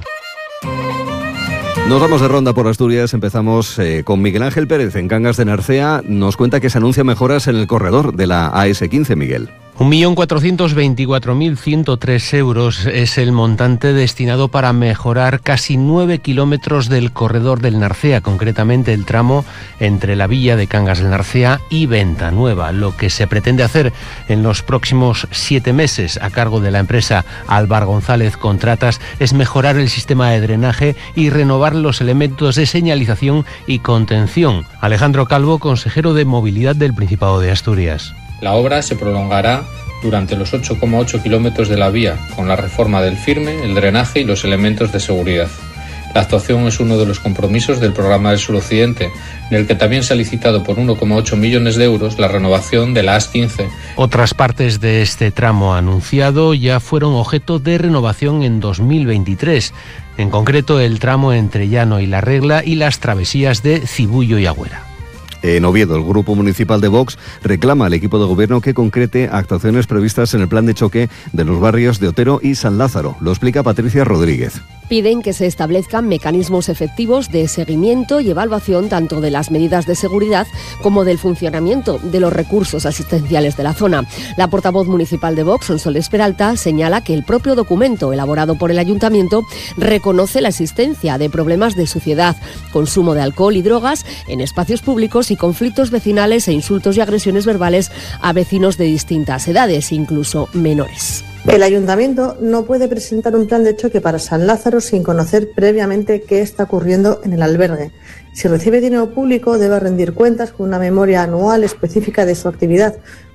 S26: Nos vamos de ronda por Asturias. Empezamos eh, con Miguel Ángel Pérez en Cangas de Narcea. Nos cuenta que se anuncian mejoras en el corredor de la A ese quince, Miguel.
S29: un millón cuatrocientos veinticuatro mil ciento tres euros es el montante destinado para mejorar casi nueve kilómetros del corredor del Narcea, concretamente el tramo entre la villa de Cangas del Narcea y Venta Nueva. Lo que se pretende hacer en los próximos siete meses a cargo de la empresa Álvar González Contratas es mejorar el sistema de drenaje y renovar los elementos de señalización y contención. Alejandro Calvo, consejero de Movilidad del Principado de Asturias.
S30: La obra se prolongará durante los ocho coma ocho kilómetros de la vía, con la reforma del firme, el drenaje y los elementos de seguridad. La actuación es uno de los compromisos del programa del Suroccidente, en el que también se ha licitado por uno coma ocho millones de euros la renovación de la A S quince.
S29: Otras partes de este tramo anunciado ya fueron objeto de renovación en dos mil veintitrés, en concreto el tramo entre Llano y La Regla y las travesías de Cibullo y Agüera.
S26: En Oviedo, el Grupo Municipal de Vox reclama al equipo de gobierno que concrete actuaciones previstas en el plan de choque de los barrios de Otero y San Lázaro. Lo explica Patricia Rodríguez.
S31: Piden que se establezcan mecanismos efectivos de seguimiento y evaluación tanto de las medidas de seguridad como del funcionamiento de los recursos asistenciales de la zona. La portavoz municipal de Vox, Sonsoles Peralta, señala que el propio documento elaborado por el ayuntamiento reconoce la existencia de problemas de suciedad, consumo de alcohol y drogas en espacios públicos y conflictos vecinales e insultos y agresiones verbales a vecinos de distintas edades, incluso menores.
S32: El ayuntamiento no puede presentar un plan de choque para San Lázaro sin conocer previamente qué está ocurriendo en el albergue. Si recibe dinero público, debe rendir cuentas con una memoria anual específica de su actividad,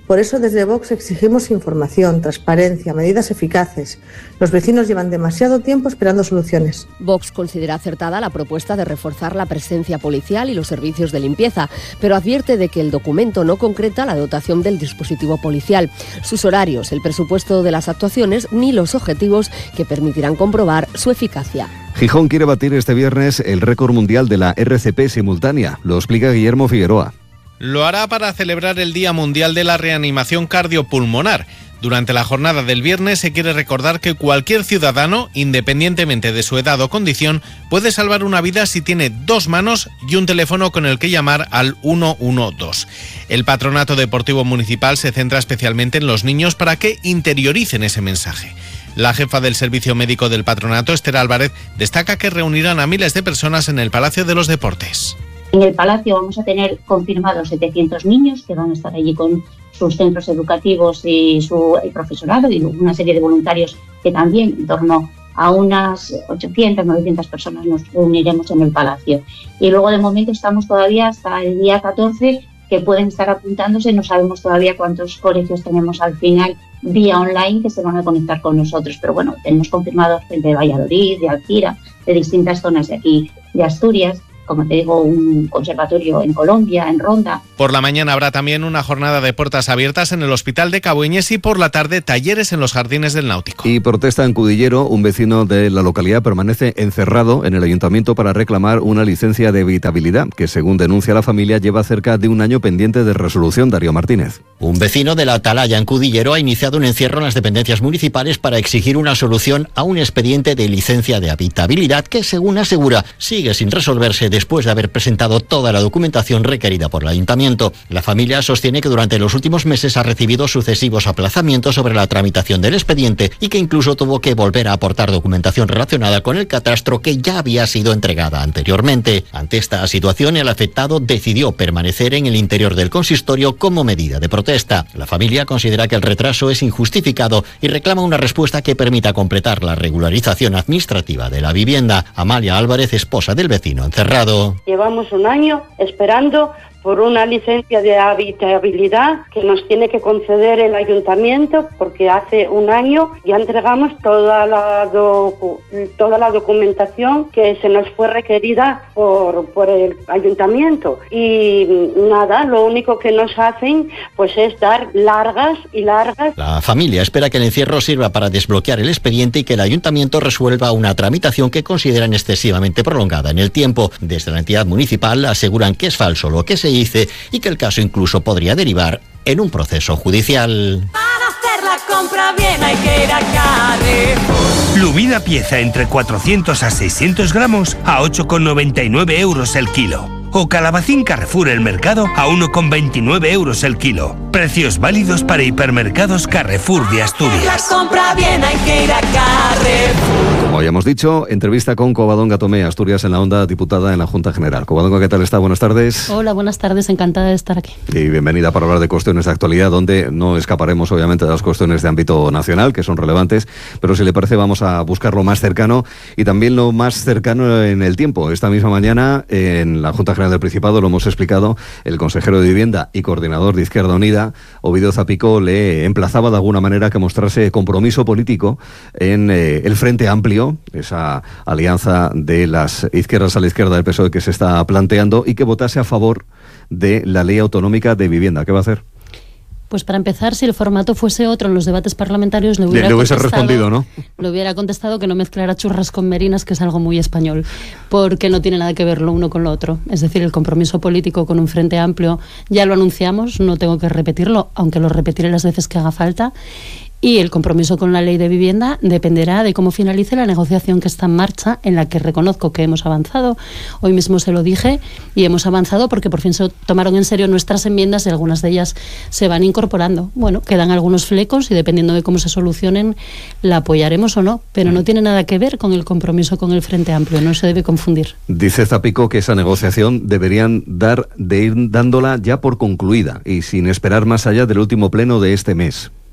S32: Por eso desde Vox exigimos información, transparencia, medidas eficaces. Los vecinos llevan demasiado tiempo esperando soluciones.
S31: Vox considera acertada la propuesta de reforzar la presencia policial y los servicios de limpieza, pero advierte de que el documento no concreta la dotación del dispositivo policial, sus horarios, el presupuesto de las actuaciones ni los objetivos que permitirán comprobar su eficacia.
S26: Gijón quiere batir este viernes el récord mundial de la R C P simultánea. Lo explica Guillermo Figueroa.
S2: Lo hará para celebrar el Día Mundial de la Reanimación Cardiopulmonar. Durante la jornada del viernes se quiere recordar que cualquier ciudadano, independientemente de su edad o condición, puede salvar una vida si tiene dos manos y un teléfono con el que llamar al uno uno dos. El Patronato Deportivo Municipal se centra especialmente en los niños para que interioricen ese mensaje. La jefa del Servicio Médico del Patronato, Esther Álvarez, destaca que reunirán a miles de personas en el Palacio de los Deportes.
S4: En el Palacio vamos a tener confirmados setecientos niños que van a estar allí con sus centros educativos y su el profesorado y una serie de voluntarios que también, en torno a unas ochocientas, novecientas personas nos reuniremos en el Palacio. Y luego de momento estamos todavía hasta el día catorce que pueden estar apuntándose, no sabemos todavía cuántos colegios tenemos al final vía online que se van a conectar con nosotros, pero bueno, tenemos confirmados gente de Valladolid, de Alcira, de distintas zonas de aquí, de Asturias, como te digo, un conservatorio en Colombia, en Ronda.
S2: Por la mañana habrá también una jornada de puertas abiertas en el Hospital de Cabueñes y por la tarde talleres en los jardines del Náutico.
S26: Y protesta en Cudillero. Un vecino de la localidad permanece encerrado en el ayuntamiento para reclamar una licencia de habitabilidad que, según denuncia la familia, lleva cerca de un año pendiente de resolución. Darío Martínez.
S7: Un vecino de la Atalaya en Cudillero ha iniciado un encierro en las dependencias municipales para exigir una solución a un expediente de licencia de habitabilidad que, según asegura, sigue sin resolverse después de haber presentado toda la documentación requerida por el ayuntamiento. La familia sostiene que durante los últimos meses ha recibido sucesivos aplazamientos sobre la tramitación del expediente y que incluso tuvo que volver a aportar documentación relacionada con el catastro que ya había sido entregada anteriormente. Ante esta situación, el afectado decidió permanecer en el interior del consistorio como medida de protesta. La familia considera que el retraso es injustificado y reclama una respuesta que permita completar la regularización administrativa de la vivienda. Amalia Álvarez, esposa del vecino encerrado.
S9: Llevamos un año esperando por una licencia de habitabilidad que nos tiene que conceder el ayuntamiento, porque hace un año ya entregamos toda la docu- toda la documentación que se nos fue requerida por, por el ayuntamiento. Y nada, lo único que nos hacen pues es dar largas y largas.
S7: La familia espera que el encierro sirva para desbloquear el expediente y que el ayuntamiento resuelva una tramitación que consideran excesivamente prolongada en el tiempo. Desde la entidad municipal aseguran que es falso lo que se dice y que el caso incluso podría derivar en un proceso judicial.
S10: Para hacer la compra bien hay que ir a Carrefour.
S11: Lumida pieza entre cuatrocientos a seiscientos gramos a ocho con noventa y nueve euros el kilo. O calabacín Carrefour El Mercado a uno con veintinueve euros el kilo. Precios válidos para hipermercados Carrefour de Asturias.
S10: La compra bien hay que ir a Carrefour.
S26: Como habíamos dicho, entrevista con Covadonga Tomé, Asturias en la Onda, diputada en la Junta General. Covadonga, ¿qué tal está? Buenas tardes.
S12: Hola, buenas tardes, encantada de estar aquí.
S26: Y bienvenida para hablar de cuestiones de actualidad, donde no escaparemos obviamente de las cuestiones de ámbito nacional, que son relevantes, pero si le parece vamos a buscar lo más cercano y también lo más cercano en el tiempo. Esta misma mañana en la Junta General del Principado, lo hemos explicado, el consejero de Vivienda y coordinador de Izquierda Unida, Ovidio Zapico, le emplazaba de alguna manera a que mostrase compromiso político en eh, el Frente Amplio, esa alianza de las izquierdas a la izquierda del P S O E que se está planteando, y que votase a favor de la ley autonómica de vivienda. ¿Qué va a hacer?
S12: Pues para empezar, si el formato fuese otro en los debates parlamentarios, le hubiera,
S26: le, le hubiese respondido, ¿no?
S12: Le hubiera contestado que no mezclara churras con merinas, que es algo muy español, porque no tiene nada que ver lo uno con lo otro. Es decir, el compromiso político con un Frente Amplio ya lo anunciamos, no tengo que repetirlo, aunque lo repetiré las veces que haga falta. Y el compromiso con la ley de vivienda dependerá de cómo finalice la negociación que está en marcha, en la que reconozco que hemos avanzado. Hoy mismo se lo dije y hemos avanzado porque por fin se tomaron en serio nuestras enmiendas y algunas de ellas se van incorporando. Bueno, quedan algunos flecos y dependiendo de cómo se solucionen la apoyaremos o no, pero no tiene nada que ver con el compromiso con el Frente Amplio, no se debe confundir.
S26: Dice Zapico que esa negociación deberían dar de ir dándola ya por concluida y sin esperar más allá del último pleno de este mes.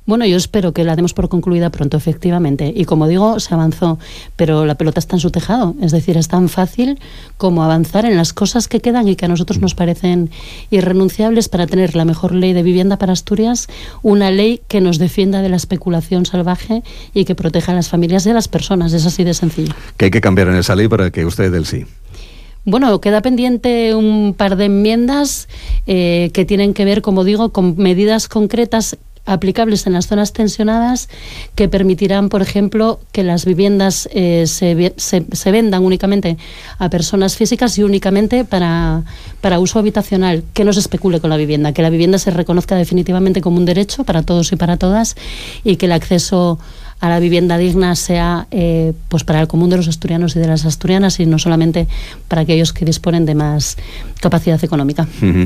S12: Bueno, yo espero que la demos por concluida pronto, efectivamente. Y como digo, se avanzó, pero la pelota está en su tejado. Es decir, es tan fácil como avanzar en las cosas que quedan y que a nosotros nos parecen irrenunciables para tener la mejor ley de vivienda para Asturias, una ley que nos defienda de la especulación salvaje y que proteja a las familias y a las personas. Es así de sencillo.
S26: ¿Qué hay que cambiar en esa ley para que usted dé el sí?
S12: Bueno, queda pendiente un par de enmiendas eh, que tienen que ver, como digo, con medidas concretas aplicables en las zonas tensionadas que permitirán, por ejemplo, que las viviendas eh, se, se, se vendan únicamente a personas físicas y únicamente para, para uso habitacional, que no se especule con la vivienda, que la vivienda se reconozca definitivamente como un derecho para todos y para todas y que el acceso a la vivienda digna sea eh, pues para el común de los asturianos y de las asturianas y no solamente para aquellos que disponen de más capacidad económica.
S26: Uh-huh.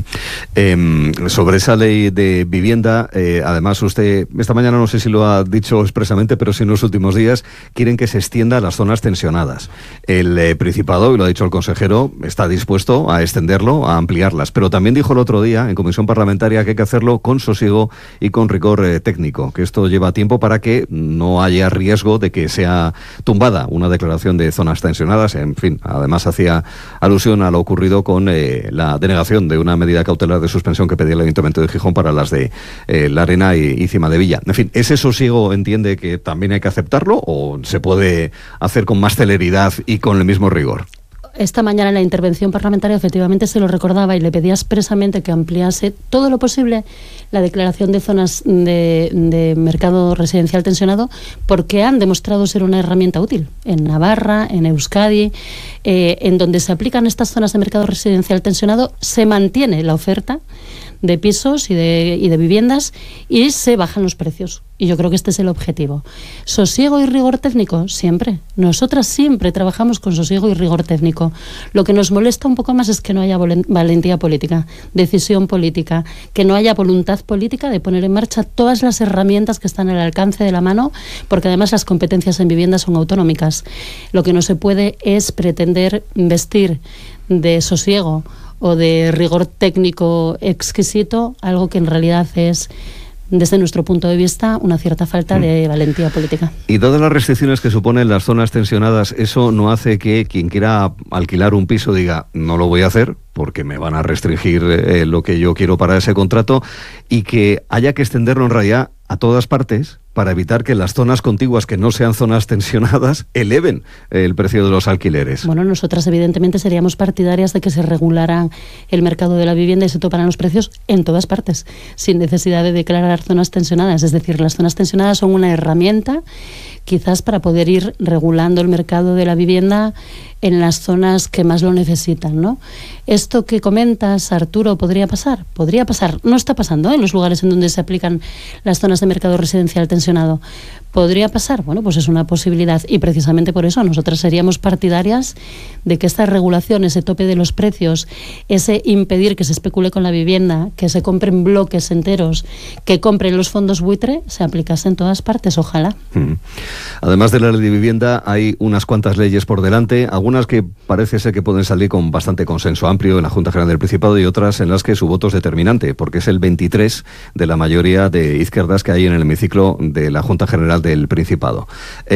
S26: Eh, sobre esa ley de vivienda, eh, además usted, esta mañana no sé si lo ha dicho expresamente, pero sí en los últimos días, quieren que se extienda a las zonas tensionadas. El eh, Principado, y lo ha dicho el consejero, está dispuesto a extenderlo, a ampliarlas, pero también dijo el otro día en comisión parlamentaria que hay que hacerlo con sosiego y con rigor eh, técnico, que esto lleva tiempo para que no haya haya riesgo de que sea tumbada una declaración de zonas tensionadas. En fin, además hacía alusión a lo ocurrido con eh, la denegación de una medida cautelar de suspensión que pedía el Ayuntamiento de Gijón para las de eh, La Arena y, y Cima de Villa. En fin, ¿ese sosiego entiende que también hay que aceptarlo o se puede hacer con más celeridad y con el mismo rigor?
S12: Esta mañana en la intervención parlamentaria efectivamente se lo recordaba y le pedía expresamente que ampliase todo lo posible la declaración de zonas de, de mercado residencial tensionado porque han demostrado ser una herramienta útil. En Navarra, en Euskadi, eh, en donde se aplican estas zonas de mercado residencial tensionado, se mantiene la oferta de pisos y de, y de viviendas y se bajan los precios. Y yo creo que este es el objetivo. Sosiego y rigor técnico, siempre. Nosotras siempre trabajamos con sosiego y rigor técnico. Lo que nos molesta un poco más es que no haya valentía política, decisión política, que no haya voluntad política de poner en marcha todas las herramientas que están al alcance de la mano, porque además las competencias en vivienda son autonómicas. Lo que no se puede es pretender vestir de sosiego o de rigor técnico exquisito, algo que en realidad es, desde nuestro punto de vista, una cierta falta de valentía política.
S26: Y todas las restricciones que suponen las zonas tensionadas, ¿eso no hace que quien quiera alquilar un piso diga, no lo voy a hacer porque me van a restringir eh, lo que yo quiero para ese contrato, y que haya que extenderlo en realidad a todas partes para evitar que las zonas contiguas que no sean zonas tensionadas eleven el precio de los alquileres?
S12: Bueno, nosotras evidentemente seríamos partidarias de que se regulara el mercado de la vivienda y se toparan los precios en todas partes, sin necesidad de declarar zonas tensionadas. Es decir, las zonas tensionadas son una herramienta quizás para poder ir regulando el mercado de la vivienda en las zonas que más lo necesitan, ¿no? Esto que comentas, Arturo, ¿podría pasar? Podría pasar. No está pasando, ¿eh?, en los lugares en donde se aplican las zonas de mercado residencial tensionado. ¿Podría pasar? Bueno, pues es una posibilidad y precisamente por eso nosotras seríamos partidarias de que esta regulación, ese tope de los precios, ese impedir que se especule con la vivienda, que se compren bloques enteros, que compren los fondos buitre, se aplicase en todas partes, ojalá.
S26: Mm. Además de la ley de vivienda, hay unas cuantas leyes por delante, algunas que parece ser que pueden salir con bastante consenso amplio en la Junta General del Principado y otras en las que su voto es determinante, porque es el veintitrés de la mayoría de izquierdas que hay en el hemiciclo de la Junta General del Principado.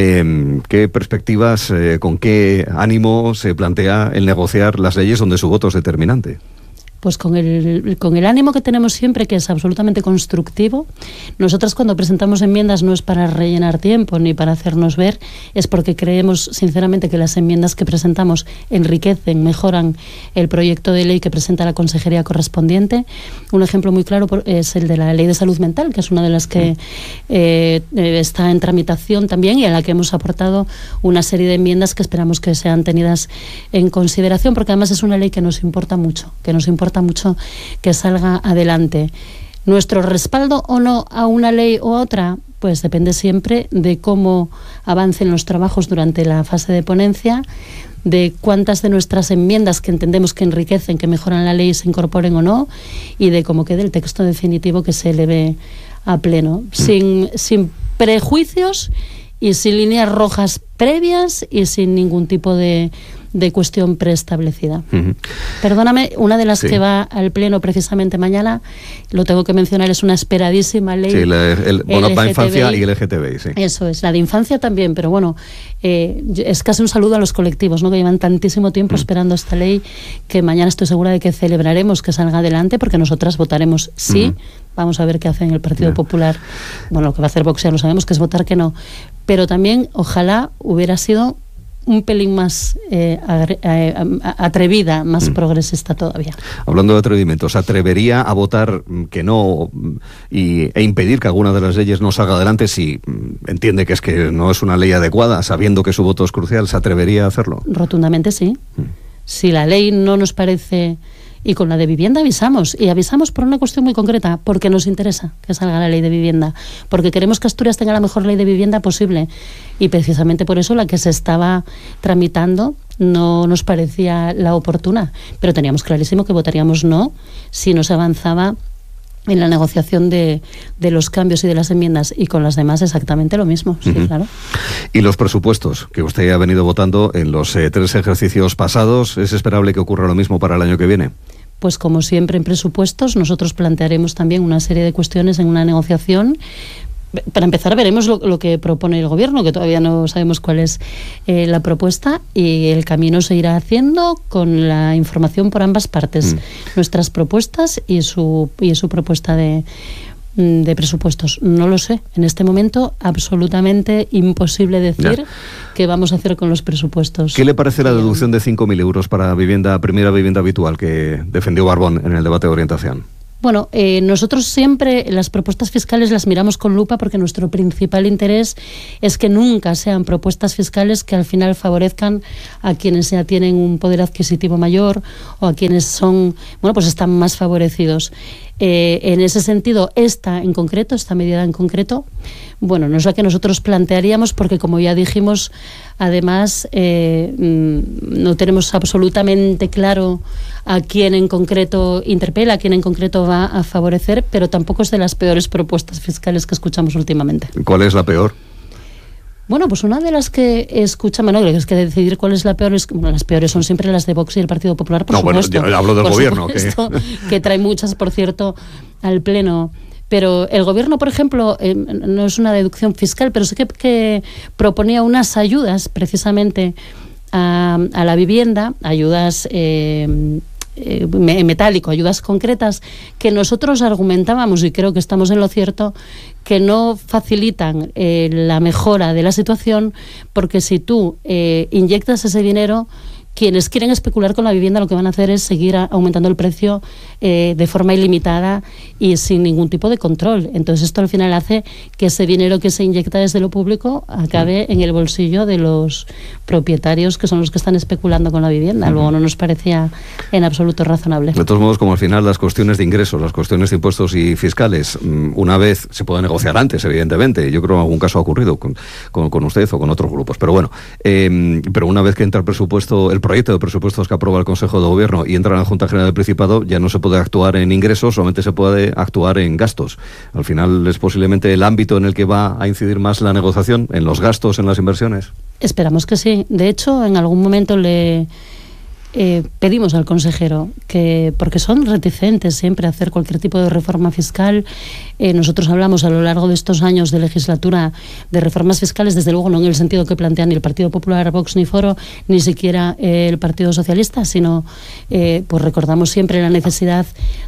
S26: Eh, ¿Qué perspectivas, eh, con qué ánimo se plantea el negociar las leyes donde su voto es determinante?
S12: Pues con el, con el ánimo que tenemos siempre, que es absolutamente constructivo. Nosotras cuando presentamos enmiendas no es para rellenar tiempo ni para hacernos ver, es porque creemos sinceramente que las enmiendas que presentamos enriquecen, mejoran el proyecto de ley que presenta la consejería correspondiente. Un ejemplo muy claro es el de la Ley de Salud Mental, que es una de las que eh, está en tramitación también y a la que hemos aportado una serie de enmiendas que esperamos que sean tenidas en consideración, porque además es una ley que nos importa mucho, que nos importa mucho que salga adelante. Nuestro respaldo o no a una ley u otra, pues depende siempre de cómo avancen los trabajos durante la fase de ponencia, de cuántas de nuestras enmiendas que entendemos que enriquecen, que mejoran la ley, se incorporen o no, y de cómo quede el texto definitivo que se eleve a pleno, sin, sin prejuicios y sin líneas rojas previas y sin ningún tipo de de cuestión preestablecida.
S26: Uh-huh.
S12: Perdóname, una de las
S26: Sí.
S12: que va al Pleno precisamente mañana, lo tengo que mencionar, es una esperadísima ley.
S26: Sí, la, el, bueno, la infancia y el L G T B I, sí.
S12: Eso es, la de infancia también, pero bueno, eh, es casi un saludo a los colectivos, ¿no?, que llevan tantísimo tiempo mm. esperando esta ley, que mañana estoy segura de que celebraremos que salga adelante, porque nosotras votaremos sí. Mm. Vamos a ver qué hace en el Partido yeah. Popular. Bueno, lo que va a hacer Vox ya lo sabemos, que es votar que no. Pero también, ojalá hubiera sido un pelín más eh, atrevida, más mm. progresista todavía.
S26: Hablando de atrevimientos, ¿se atrevería a votar que no y, e impedir que alguna de las leyes no salga adelante si entiende que es que no es una ley adecuada, sabiendo que su voto es crucial? ¿Se atrevería a hacerlo?
S12: Rotundamente sí. Mm. Si la ley no nos parece... Y con la de vivienda avisamos, y avisamos por una cuestión muy concreta, porque nos interesa que salga la ley de vivienda, porque queremos que Asturias tenga la mejor ley de vivienda posible, y precisamente por eso la que se estaba tramitando no nos parecía la oportuna, pero teníamos clarísimo que votaríamos no si no se avanzaba en la negociación de, de los cambios y de las enmiendas, y con las demás exactamente lo mismo, sí, uh-huh. claro.
S26: Y los presupuestos, que usted ha venido votando en los eh, tres ejercicios pasados, ¿es esperable que ocurra lo mismo para el año que viene?
S12: Pues como siempre en presupuestos, nosotros plantearemos también una serie de cuestiones en una negociación. Para empezar, veremos lo, lo que propone el Gobierno, que todavía no sabemos cuál es eh, la propuesta, y el camino se irá haciendo con la información por ambas partes, mm. nuestras propuestas y su, y su propuesta de, de presupuestos. No lo sé. En este momento, absolutamente imposible decir ya. qué vamos a hacer con los presupuestos.
S26: ¿Qué le parece la deducción de cinco mil euros para vivienda, primera vivienda habitual que defendió Barbón en el debate de orientación?
S12: Bueno, eh, nosotros siempre las propuestas fiscales las miramos con lupa, porque nuestro principal interés es que nunca sean propuestas fiscales que al final favorezcan a quienes ya tienen un poder adquisitivo mayor o a quienes son, bueno, pues están más favorecidos. Eh, en ese sentido, esta en concreto, esta medida en concreto, bueno, no es la que nosotros plantearíamos, porque como ya dijimos, además eh, no tenemos absolutamente claro a quién en concreto interpela, a quién en concreto va a favorecer, pero tampoco es de las peores propuestas fiscales que escuchamos últimamente.
S26: ¿Cuál es la peor?
S12: Bueno, pues una de las que escuchamos, no, es que decidir cuál es la peor, es, bueno, las peores son siempre las de Vox y el Partido Popular, por
S26: no,
S12: supuesto.
S26: Bueno, yo hablo del
S12: por
S26: Gobierno.
S12: Supuesto,
S26: que...
S12: que trae muchas, por cierto, al Pleno. Pero el Gobierno, por ejemplo, eh, no es una deducción fiscal, pero sí que, que proponía unas ayudas precisamente a, a la vivienda, ayudas eh, eh, metálico, ayudas concretas, que nosotros argumentábamos, y creo que estamos en lo cierto, que no facilitan eh, la mejora de la situación, porque si tú eh, inyectas ese dinero, quienes quieren especular con la vivienda lo que van a hacer es seguir a, aumentando el precio eh, de forma ilimitada y sin ningún tipo de control. Entonces esto al final hace que ese dinero que se inyecta desde lo público acabe en el bolsillo de los propietarios, que son los que están especulando con la vivienda. Uh-huh. Luego no nos parecía en absoluto razonable.
S26: De todos modos, como al final las cuestiones de ingresos, las cuestiones de impuestos y fiscales, una vez se puede negociar antes, evidentemente. Yo creo que en algún caso ha ocurrido con, con, con usted o con otros grupos. Pero bueno, eh, pero una vez que entra el presupuesto, el proyecto de presupuestos que aprueba el Consejo de Gobierno y entra en la Junta General del Principado, ya no se puede actuar en ingresos, solamente se puede actuar en gastos. Al final es posiblemente el ámbito en el que va a incidir más la negociación, en los gastos, en las inversiones.
S12: Esperamos que sí. De hecho, en algún momento le eh, pedimos al consejero que, porque son reticentes siempre a hacer cualquier tipo de reforma fiscal. Eh, nosotros hablamos a lo largo de estos años de legislatura de reformas fiscales, desde luego no en el sentido que plantean ni el Partido Popular, Vox ni Foro, ni siquiera eh, el Partido Socialista, sino eh, pues recordamos siempre la necesidad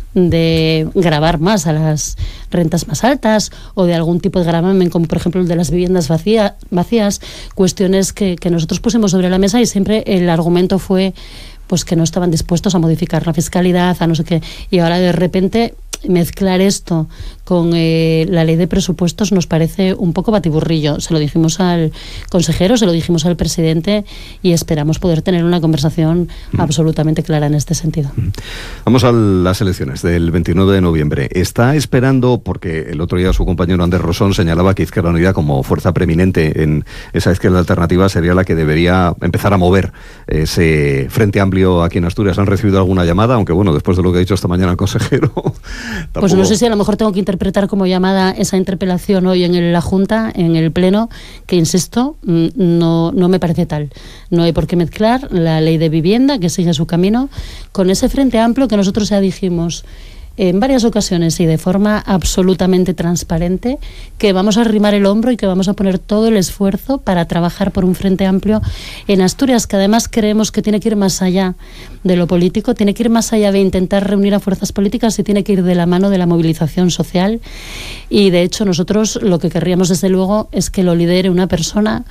S12: de gravar más a las rentas más altas o de algún tipo de gravamen, como por ejemplo el de las viviendas vacía, vacías, cuestiones que, que nosotros pusimos sobre la mesa, y siempre el argumento fue pues que no estaban dispuestos a modificar la fiscalidad, a no sé qué, y ahora de repente mezclar esto con eh, la ley de presupuestos nos parece un poco batiburrillo. Se lo dijimos al consejero, se lo dijimos al presidente, y esperamos poder tener una conversación mm. absolutamente clara en este sentido. Mm.
S26: Vamos a las elecciones del veintinueve de noviembre. ¿Está esperando, porque el otro día su compañero Ander Rosón señalaba que Izquierda Unida como fuerza preeminente en esa izquierda alternativa sería la que debería empezar a mover ese Frente Amplio aquí en Asturias? ¿Han recibido alguna llamada? Aunque bueno, después de lo que ha dicho esta mañana el consejero,
S12: Tampoco... Pues no sé si a lo mejor tengo que interpretar como llamada esa interpelación hoy en la Junta, en el Pleno, que insisto, no, no me parece tal. No hay por qué mezclar la ley de vivienda, que sigue su camino, con ese Frente Amplio que nosotros ya dijimos en varias ocasiones y de forma absolutamente transparente, que vamos a arrimar el hombro y que vamos a poner todo el esfuerzo para trabajar por un Frente Amplio en Asturias, que además creemos que tiene que ir más allá de lo político, tiene que ir más allá de intentar reunir a fuerzas políticas y tiene que ir de la mano de la movilización social. Y de hecho nosotros lo que querríamos desde luego es que lo lidere una persona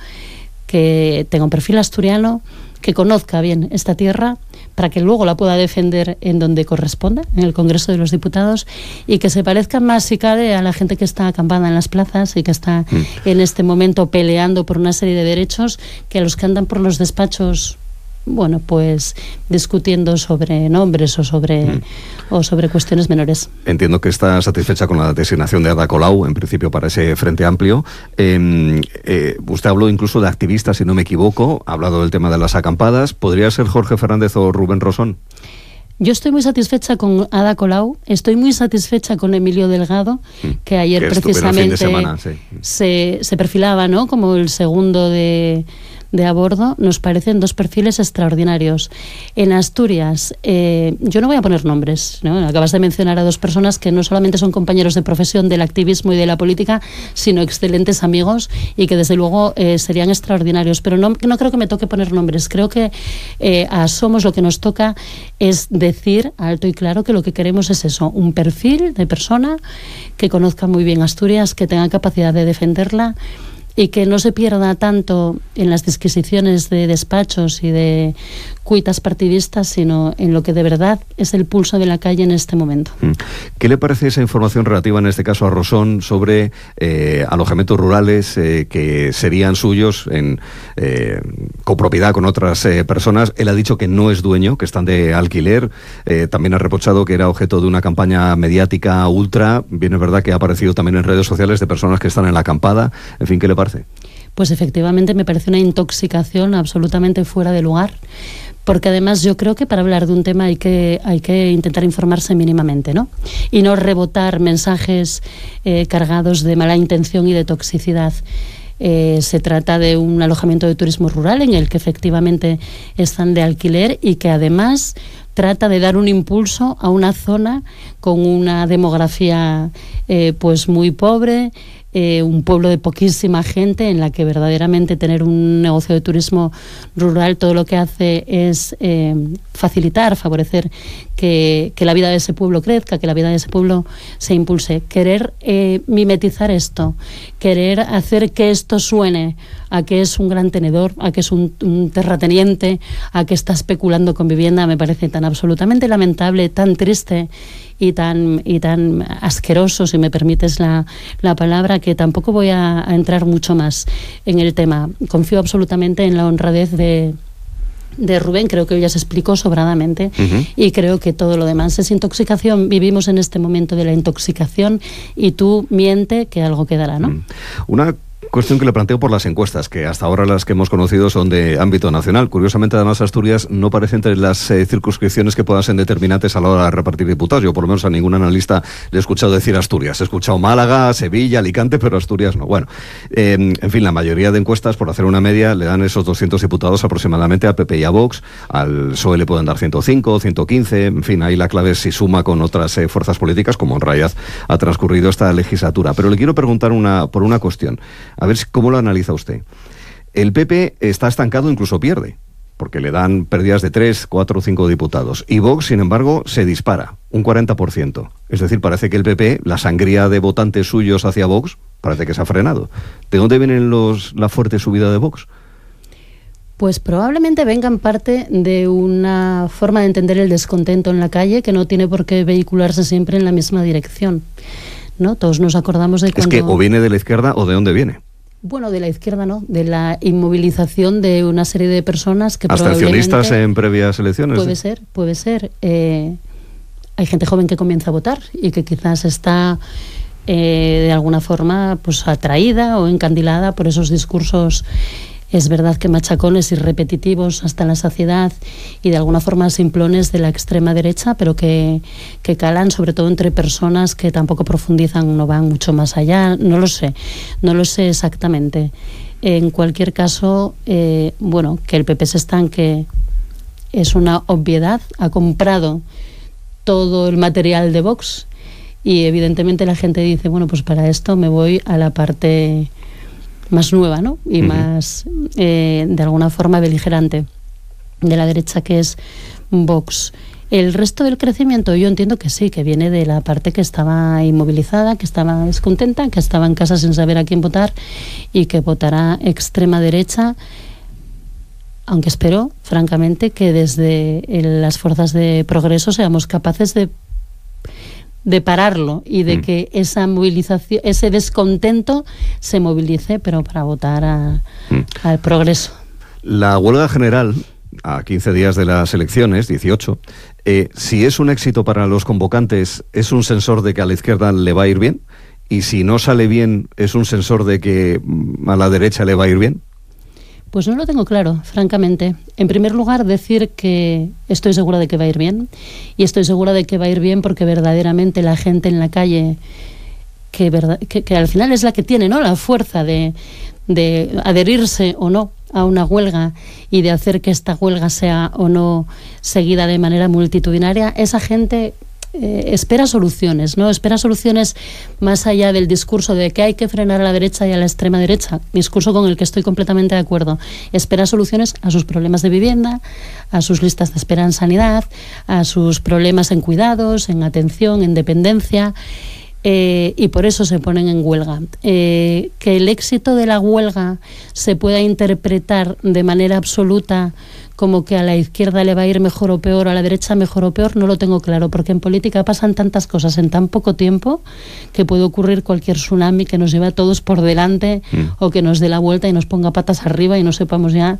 S12: que tenga un perfil asturiano, que conozca bien esta tierra, para que luego la pueda defender en donde corresponda, en el Congreso de los Diputados, y que se parezca más, si cabe, a la gente que está acampada en las plazas y que está mm. en este momento peleando por una serie de derechos, que a los que andan por los despachos, bueno, pues discutiendo sobre nombres o sobre, mm. o sobre cuestiones menores.
S26: Entiendo que está satisfecha con la designación de Ada Colau, en principio para ese Frente Amplio. Eh, eh, usted habló incluso de activistas, si no me equivoco, ha hablado del tema de las acampadas. ¿Podría ser Jorge Fernández o Rubén Rosón?
S12: Yo estoy muy satisfecha con Ada Colau, estoy muy satisfecha con Emilio Delgado, mm. que ayer que precisamente de semana, sí. se, se perfilaba, ¿no?, como el segundo de... de a bordo. Nos parecen dos perfiles extraordinarios. En Asturias, eh, yo no voy a poner nombres, ¿no? Acabas de mencionar a dos personas que no solamente son compañeros de profesión del activismo y de la política, sino excelentes amigos y que desde luego eh, serían extraordinarios. Pero no, no creo que me toque poner nombres. Creo que eh, a Somos lo que nos toca es decir alto y claro que lo que queremos es eso, un perfil de persona que conozca muy bien Asturias, que tenga capacidad de defenderla y que no se pierda tanto en las disquisiciones de despachos y de cuitas partidistas, sino en lo que de verdad es el pulso de la calle en este momento.
S26: ¿Qué le parece esa información relativa, en este caso a Rosón, sobre eh, alojamientos rurales eh, que serían suyos en eh, copropiedad con otras eh, personas? Él ha dicho que no es dueño, que están de alquiler. Eh, también ha reprochado que era objeto de una campaña mediática ultra. Bien, es verdad que ha aparecido también en redes sociales de personas que están en la acampada. En fin, ¿qué le parece?
S12: Pues efectivamente me parece una intoxicación absolutamente fuera de lugar, porque además yo creo que para hablar de un tema hay que, hay que intentar informarse mínimamente, ¿no? Y no rebotar mensajes eh, cargados de mala intención y de toxicidad. Eh, se trata de un alojamiento de turismo rural en el que efectivamente están de alquiler y que además trata de dar un impulso a una zona con una demografía eh, pues muy pobre, Eh, un pueblo de poquísima gente, en la que verdaderamente tener un negocio de turismo rural todo lo que hace es eh, facilitar, favorecer que, que la vida de ese pueblo crezca, que la vida de ese pueblo se impulse. Querer eh, mimetizar esto, querer hacer que esto suene a que es un gran tenedor, a que es un, un terrateniente, a que está especulando con vivienda, me parece tan absolutamente lamentable, tan triste y tan, y tan asqueroso, si me permites la, la palabra, que tampoco voy a, a entrar mucho más en el tema. Confío absolutamente en la honradez de, de Rubén, creo que ella se explicó sobradamente. Uh-huh. Y creo que todo lo demás es intoxicación. Vivimos en este momento de la intoxicación y tú miente que algo quedará, ¿no?
S26: Uh-huh. Una cuestión que le planteo por las encuestas, que hasta ahora las que hemos conocido son de ámbito nacional. Curiosamente, además, Asturias no parece entre las eh, circunscripciones que puedan ser determinantes a la hora de repartir diputados. Yo, por lo menos, a ningún analista le he escuchado decir Asturias. He escuchado Málaga, Sevilla, Alicante, pero Asturias no. Bueno, eh, en fin, la mayoría de encuestas, por hacer una media, le dan esos doscientos diputados aproximadamente a P P y a Vox. Al P S O E le pueden dar ciento cinco, ciento quince. En fin, ahí la clave es si suma con otras eh, fuerzas políticas, como en realidad ha transcurrido esta legislatura. Pero le quiero preguntar una por una cuestión. A ver cómo lo analiza usted. El P P está estancado, incluso pierde, porque le dan pérdidas de tres, cuatro o cinco diputados. Y Vox, sin embargo, se dispara, un cuarenta por ciento. Es decir, parece que el P P, la sangría de votantes suyos hacia Vox, parece que se ha frenado. ¿De dónde viene los, la fuerte subida de Vox?
S12: Pues probablemente venga en parte de una forma de entender el descontento en la calle que no tiene por qué vehicularse siempre en la misma dirección, ¿no? Todos nos acordamos de cuando...
S26: Es que o viene de la izquierda o de dónde viene.
S12: Bueno, de la izquierda no, de la inmovilización de una serie de personas que
S26: abstencionistas en previas elecciones.
S12: Puede ser, puede ser. Eh, hay gente joven que comienza a votar y que quizás está eh, de alguna forma pues atraída o encandilada por esos discursos Es verdad que machacones y repetitivos hasta la saciedad y de alguna forma simplones de la extrema derecha, pero que, que calan sobre todo entre personas que tampoco profundizan, no van mucho más allá, no lo sé, no lo sé exactamente. En cualquier caso, eh, bueno, que el P P se estanque es una obviedad, ha comprado todo el material de Vox y evidentemente la gente dice, bueno, pues para esto me voy a la parte más nueva, ¿no? Y uh-huh. más, eh, de alguna forma, beligerante de la derecha, que es Vox. El resto del crecimiento yo entiendo que sí, que viene de la parte que estaba inmovilizada, que estaba descontenta, que estaba en casa sin saber a quién votar y que votará extrema derecha, aunque espero, francamente, que desde las fuerzas de progreso seamos capaces de de pararlo y de mm. que esa movilización, ese descontento se movilice, pero para votar a, mm. al progreso.
S26: La huelga general, a quince días de las elecciones, dieciocho, eh, si es un éxito para los convocantes, ¿es un sensor de que a la izquierda le va a ir bien? Y si no sale bien, ¿es un sensor de que a la derecha le va a ir bien?
S12: Pues no lo tengo claro, francamente. En primer lugar, decir que estoy segura de que va a ir bien, y estoy segura de que va a ir bien porque verdaderamente la gente en la calle, que, verdad, que, que al final es la que tiene, ¿no?, la fuerza de, de adherirse o no a una huelga y de hacer que esta huelga sea o no seguida de manera multitudinaria, esa gente Eh, espera soluciones, ¿no? Espera soluciones más allá del discurso de que hay que frenar a la derecha y a la extrema derecha, discurso con el que estoy completamente de acuerdo. Espera soluciones a sus problemas de vivienda, a sus listas de espera en sanidad, a sus problemas en cuidados, en atención, en dependencia, eh, y por eso se ponen en huelga. Eh, que el éxito de la huelga se pueda interpretar de manera absoluta como que a la izquierda le va a ir mejor o peor, o a la derecha mejor o peor, no lo tengo claro, porque en política pasan tantas cosas en tan poco tiempo que puede ocurrir cualquier tsunami que nos lleve a todos por delante mm. o que nos dé la vuelta y nos ponga patas arriba y no sepamos ya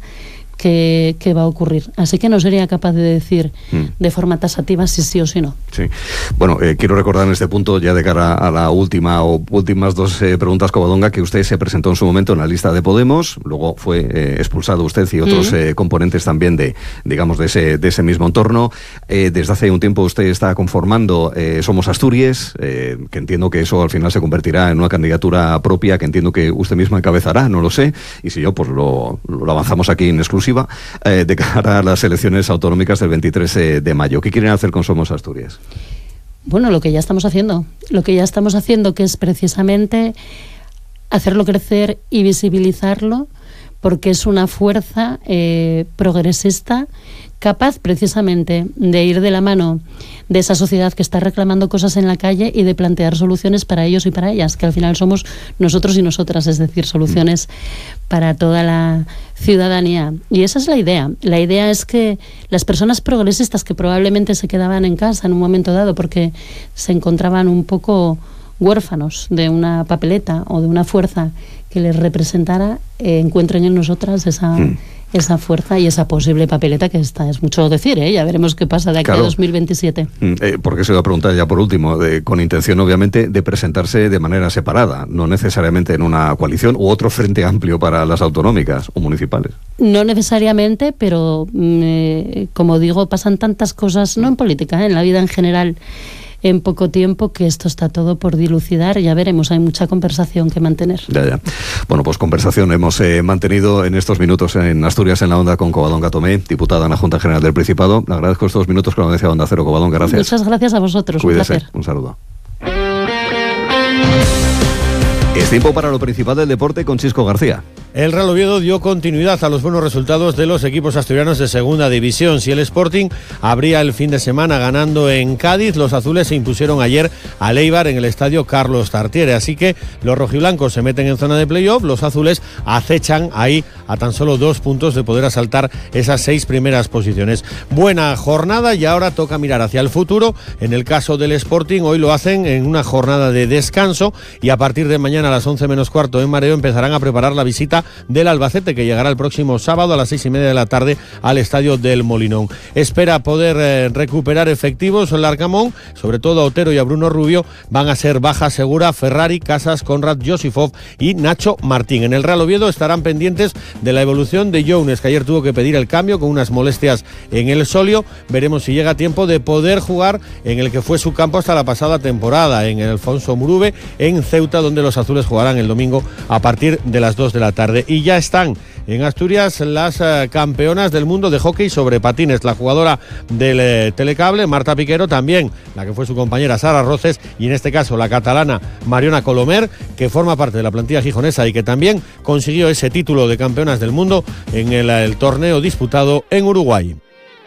S12: qué, qué va a ocurrir. Así que no sería capaz de decir mm. de forma tasativa si sí o si no.
S26: Sí. Bueno, eh, quiero recordar en este punto, ya de cara a la última o últimas dos eh, preguntas, Covadonga, que usted se presentó en su momento en la lista de Podemos, luego fue eh, expulsado usted y otros mm. eh, componentes también de, digamos, de ese, de ese mismo entorno. Eh, desde hace un tiempo usted está conformando eh, Somos Asturias, eh, que entiendo que eso al final se convertirá en una candidatura propia, que entiendo que usted misma encabezará, no lo sé, y si yo, pues lo, lo avanzamos aquí en exclusiva, eh, de cara a las elecciones autonómicas del veintitrés de mayo. ¿Qué quieren hacer con Somos Asturias?
S12: Bueno, lo que ya estamos haciendo, lo que ya estamos haciendo, que es precisamente hacerlo crecer y visibilizarlo, porque es una fuerza eh, progresista capaz precisamente de ir de la mano de esa sociedad que está reclamando cosas en la calle y de plantear soluciones para ellos y para ellas, que al final somos nosotros y nosotras, es decir, soluciones para toda la ciudadanía. Y esa es la idea. La idea es que las personas progresistas que probablemente se quedaban en casa en un momento dado porque se encontraban un poco huérfanos de una papeleta o de una fuerza que les representara, eh, encuentren en nosotras esa, mm. esa fuerza y esa posible papeleta, que esta es mucho decir, ¿eh? Ya veremos qué pasa de aquí claro. a dos mil veintisiete.
S26: Eh, porque se iba a preguntar ya por último, de, con intención obviamente de presentarse de manera separada, no necesariamente en una coalición u otro frente amplio para las autonómicas o municipales.
S12: No necesariamente, pero eh, como digo, pasan tantas cosas, no en política, ¿eh? En la vida en general, en poco tiempo, que esto está todo por dilucidar. Ya veremos, hay mucha conversación que mantener.
S26: Ya, ya. Bueno, pues conversación hemos eh, mantenido en estos minutos en Asturias en la Onda con Covadonga Tomé, diputada en la Junta General del Principado. Le agradezco estos minutos con la audiencia de Onda Cero. Covadonga, gracias.
S12: Muchas gracias a vosotros.
S26: Cuídese.
S12: Un placer.
S26: Un saludo. Es tiempo para lo principal del deporte con Chisco García.
S13: El Real Oviedo dio continuidad a los buenos resultados de los equipos asturianos de segunda división. Si el Sporting abría el fin de semana ganando en Cádiz, los azules se impusieron ayer al Eibar en el estadio Carlos Tartiere. Así que los rojiblancos se meten en zona de playoff, los azules acechan ahí a tan solo dos puntos de poder asaltar esas seis primeras posiciones. Buena jornada y ahora toca mirar hacia el futuro. En el caso del Sporting, hoy lo hacen en una jornada de descanso y a partir de mañana a las once menos cuarto en Mareo empezarán a preparar la visita espera del Albacete, que llegará el próximo sábado a las seis y media de la tarde al estadio del Molinón. Espera poder eh, recuperar efectivos en Larcamón, sobre todo a Otero y a Bruno Rubio. Van a ser baja segura Ferrari, Casas, Conrad, Josifov y Nacho Martín. En el Real Oviedo estarán pendientes de la evolución de Jones, que ayer tuvo que pedir el cambio con unas molestias en el solio. Veremos si llega tiempo de poder jugar en el que fue su campo hasta la pasada temporada, en el Alfonso Murube, en Ceuta, donde los azules jugarán el domingo a partir de las dos de la tarde. Y ya están en Asturias las uh, campeonas del mundo de hockey sobre patines, la jugadora del eh, Telecable, Marta Piquero, también la que fue su compañera Sara Roces, y en este caso la catalana Mariona Colomer, que forma parte de la plantilla gijonesa y que también consiguió ese título de campeonas del mundo en el, el torneo disputado en Uruguay.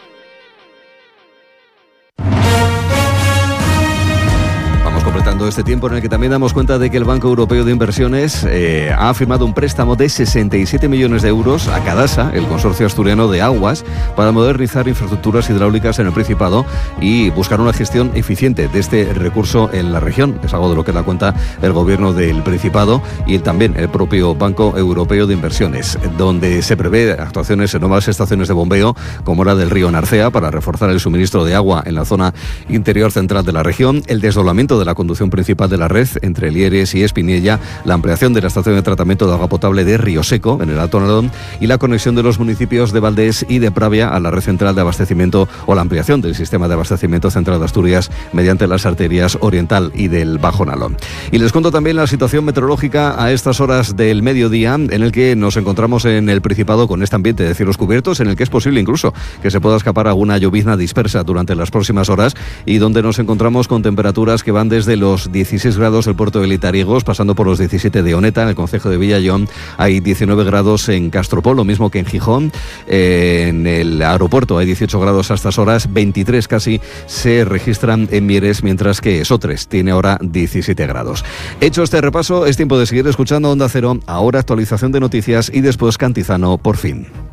S26: Completando este tiempo en el que también damos cuenta de que el Banco Europeo de Inversiones eh, ha firmado un préstamo de sesenta y siete millones de euros a Cadasa, el consorcio asturiano de aguas, para modernizar infraestructuras hidráulicas en el Principado y buscar una gestión eficiente de este recurso en la región. Es algo de lo que da cuenta el gobierno del Principado y también el propio Banco Europeo de Inversiones, donde se prevé actuaciones en nuevas estaciones de bombeo, como la del río Narcea, para reforzar el suministro de agua en la zona interior central de la región, el desdoblamiento de la conducción principal de la red entre Lieres y Espinilla, la ampliación de la estación de tratamiento de agua potable de Río Seco, en el Alto Nalón, y la conexión de los municipios de Valdés y de Pravia a la red central de abastecimiento, o la ampliación del sistema de abastecimiento central de Asturias mediante las arterias oriental y del Bajo Nalón. Y les cuento también la situación meteorológica a estas horas del mediodía, en el que nos encontramos en el Principado con este ambiente de cielos cubiertos, en el que es posible incluso que se pueda escapar alguna llovizna dispersa durante las próximas horas, y donde nos encontramos con temperaturas que van desde los dieciséis grados del puerto de Litariegos, pasando por los diecisiete de Oneta, en el concejo de Villallón. Hay diecinueve grados en Castropol, lo mismo que en Gijón. Eh, en el aeropuerto hay dieciocho grados a estas horas, veintitrés casi se registran en Mieres, mientras que Sotres tiene ahora diecisiete grados. Hecho este repaso, es tiempo de seguir escuchando Onda Cero. Ahora actualización de noticias y después Cantizano por fin.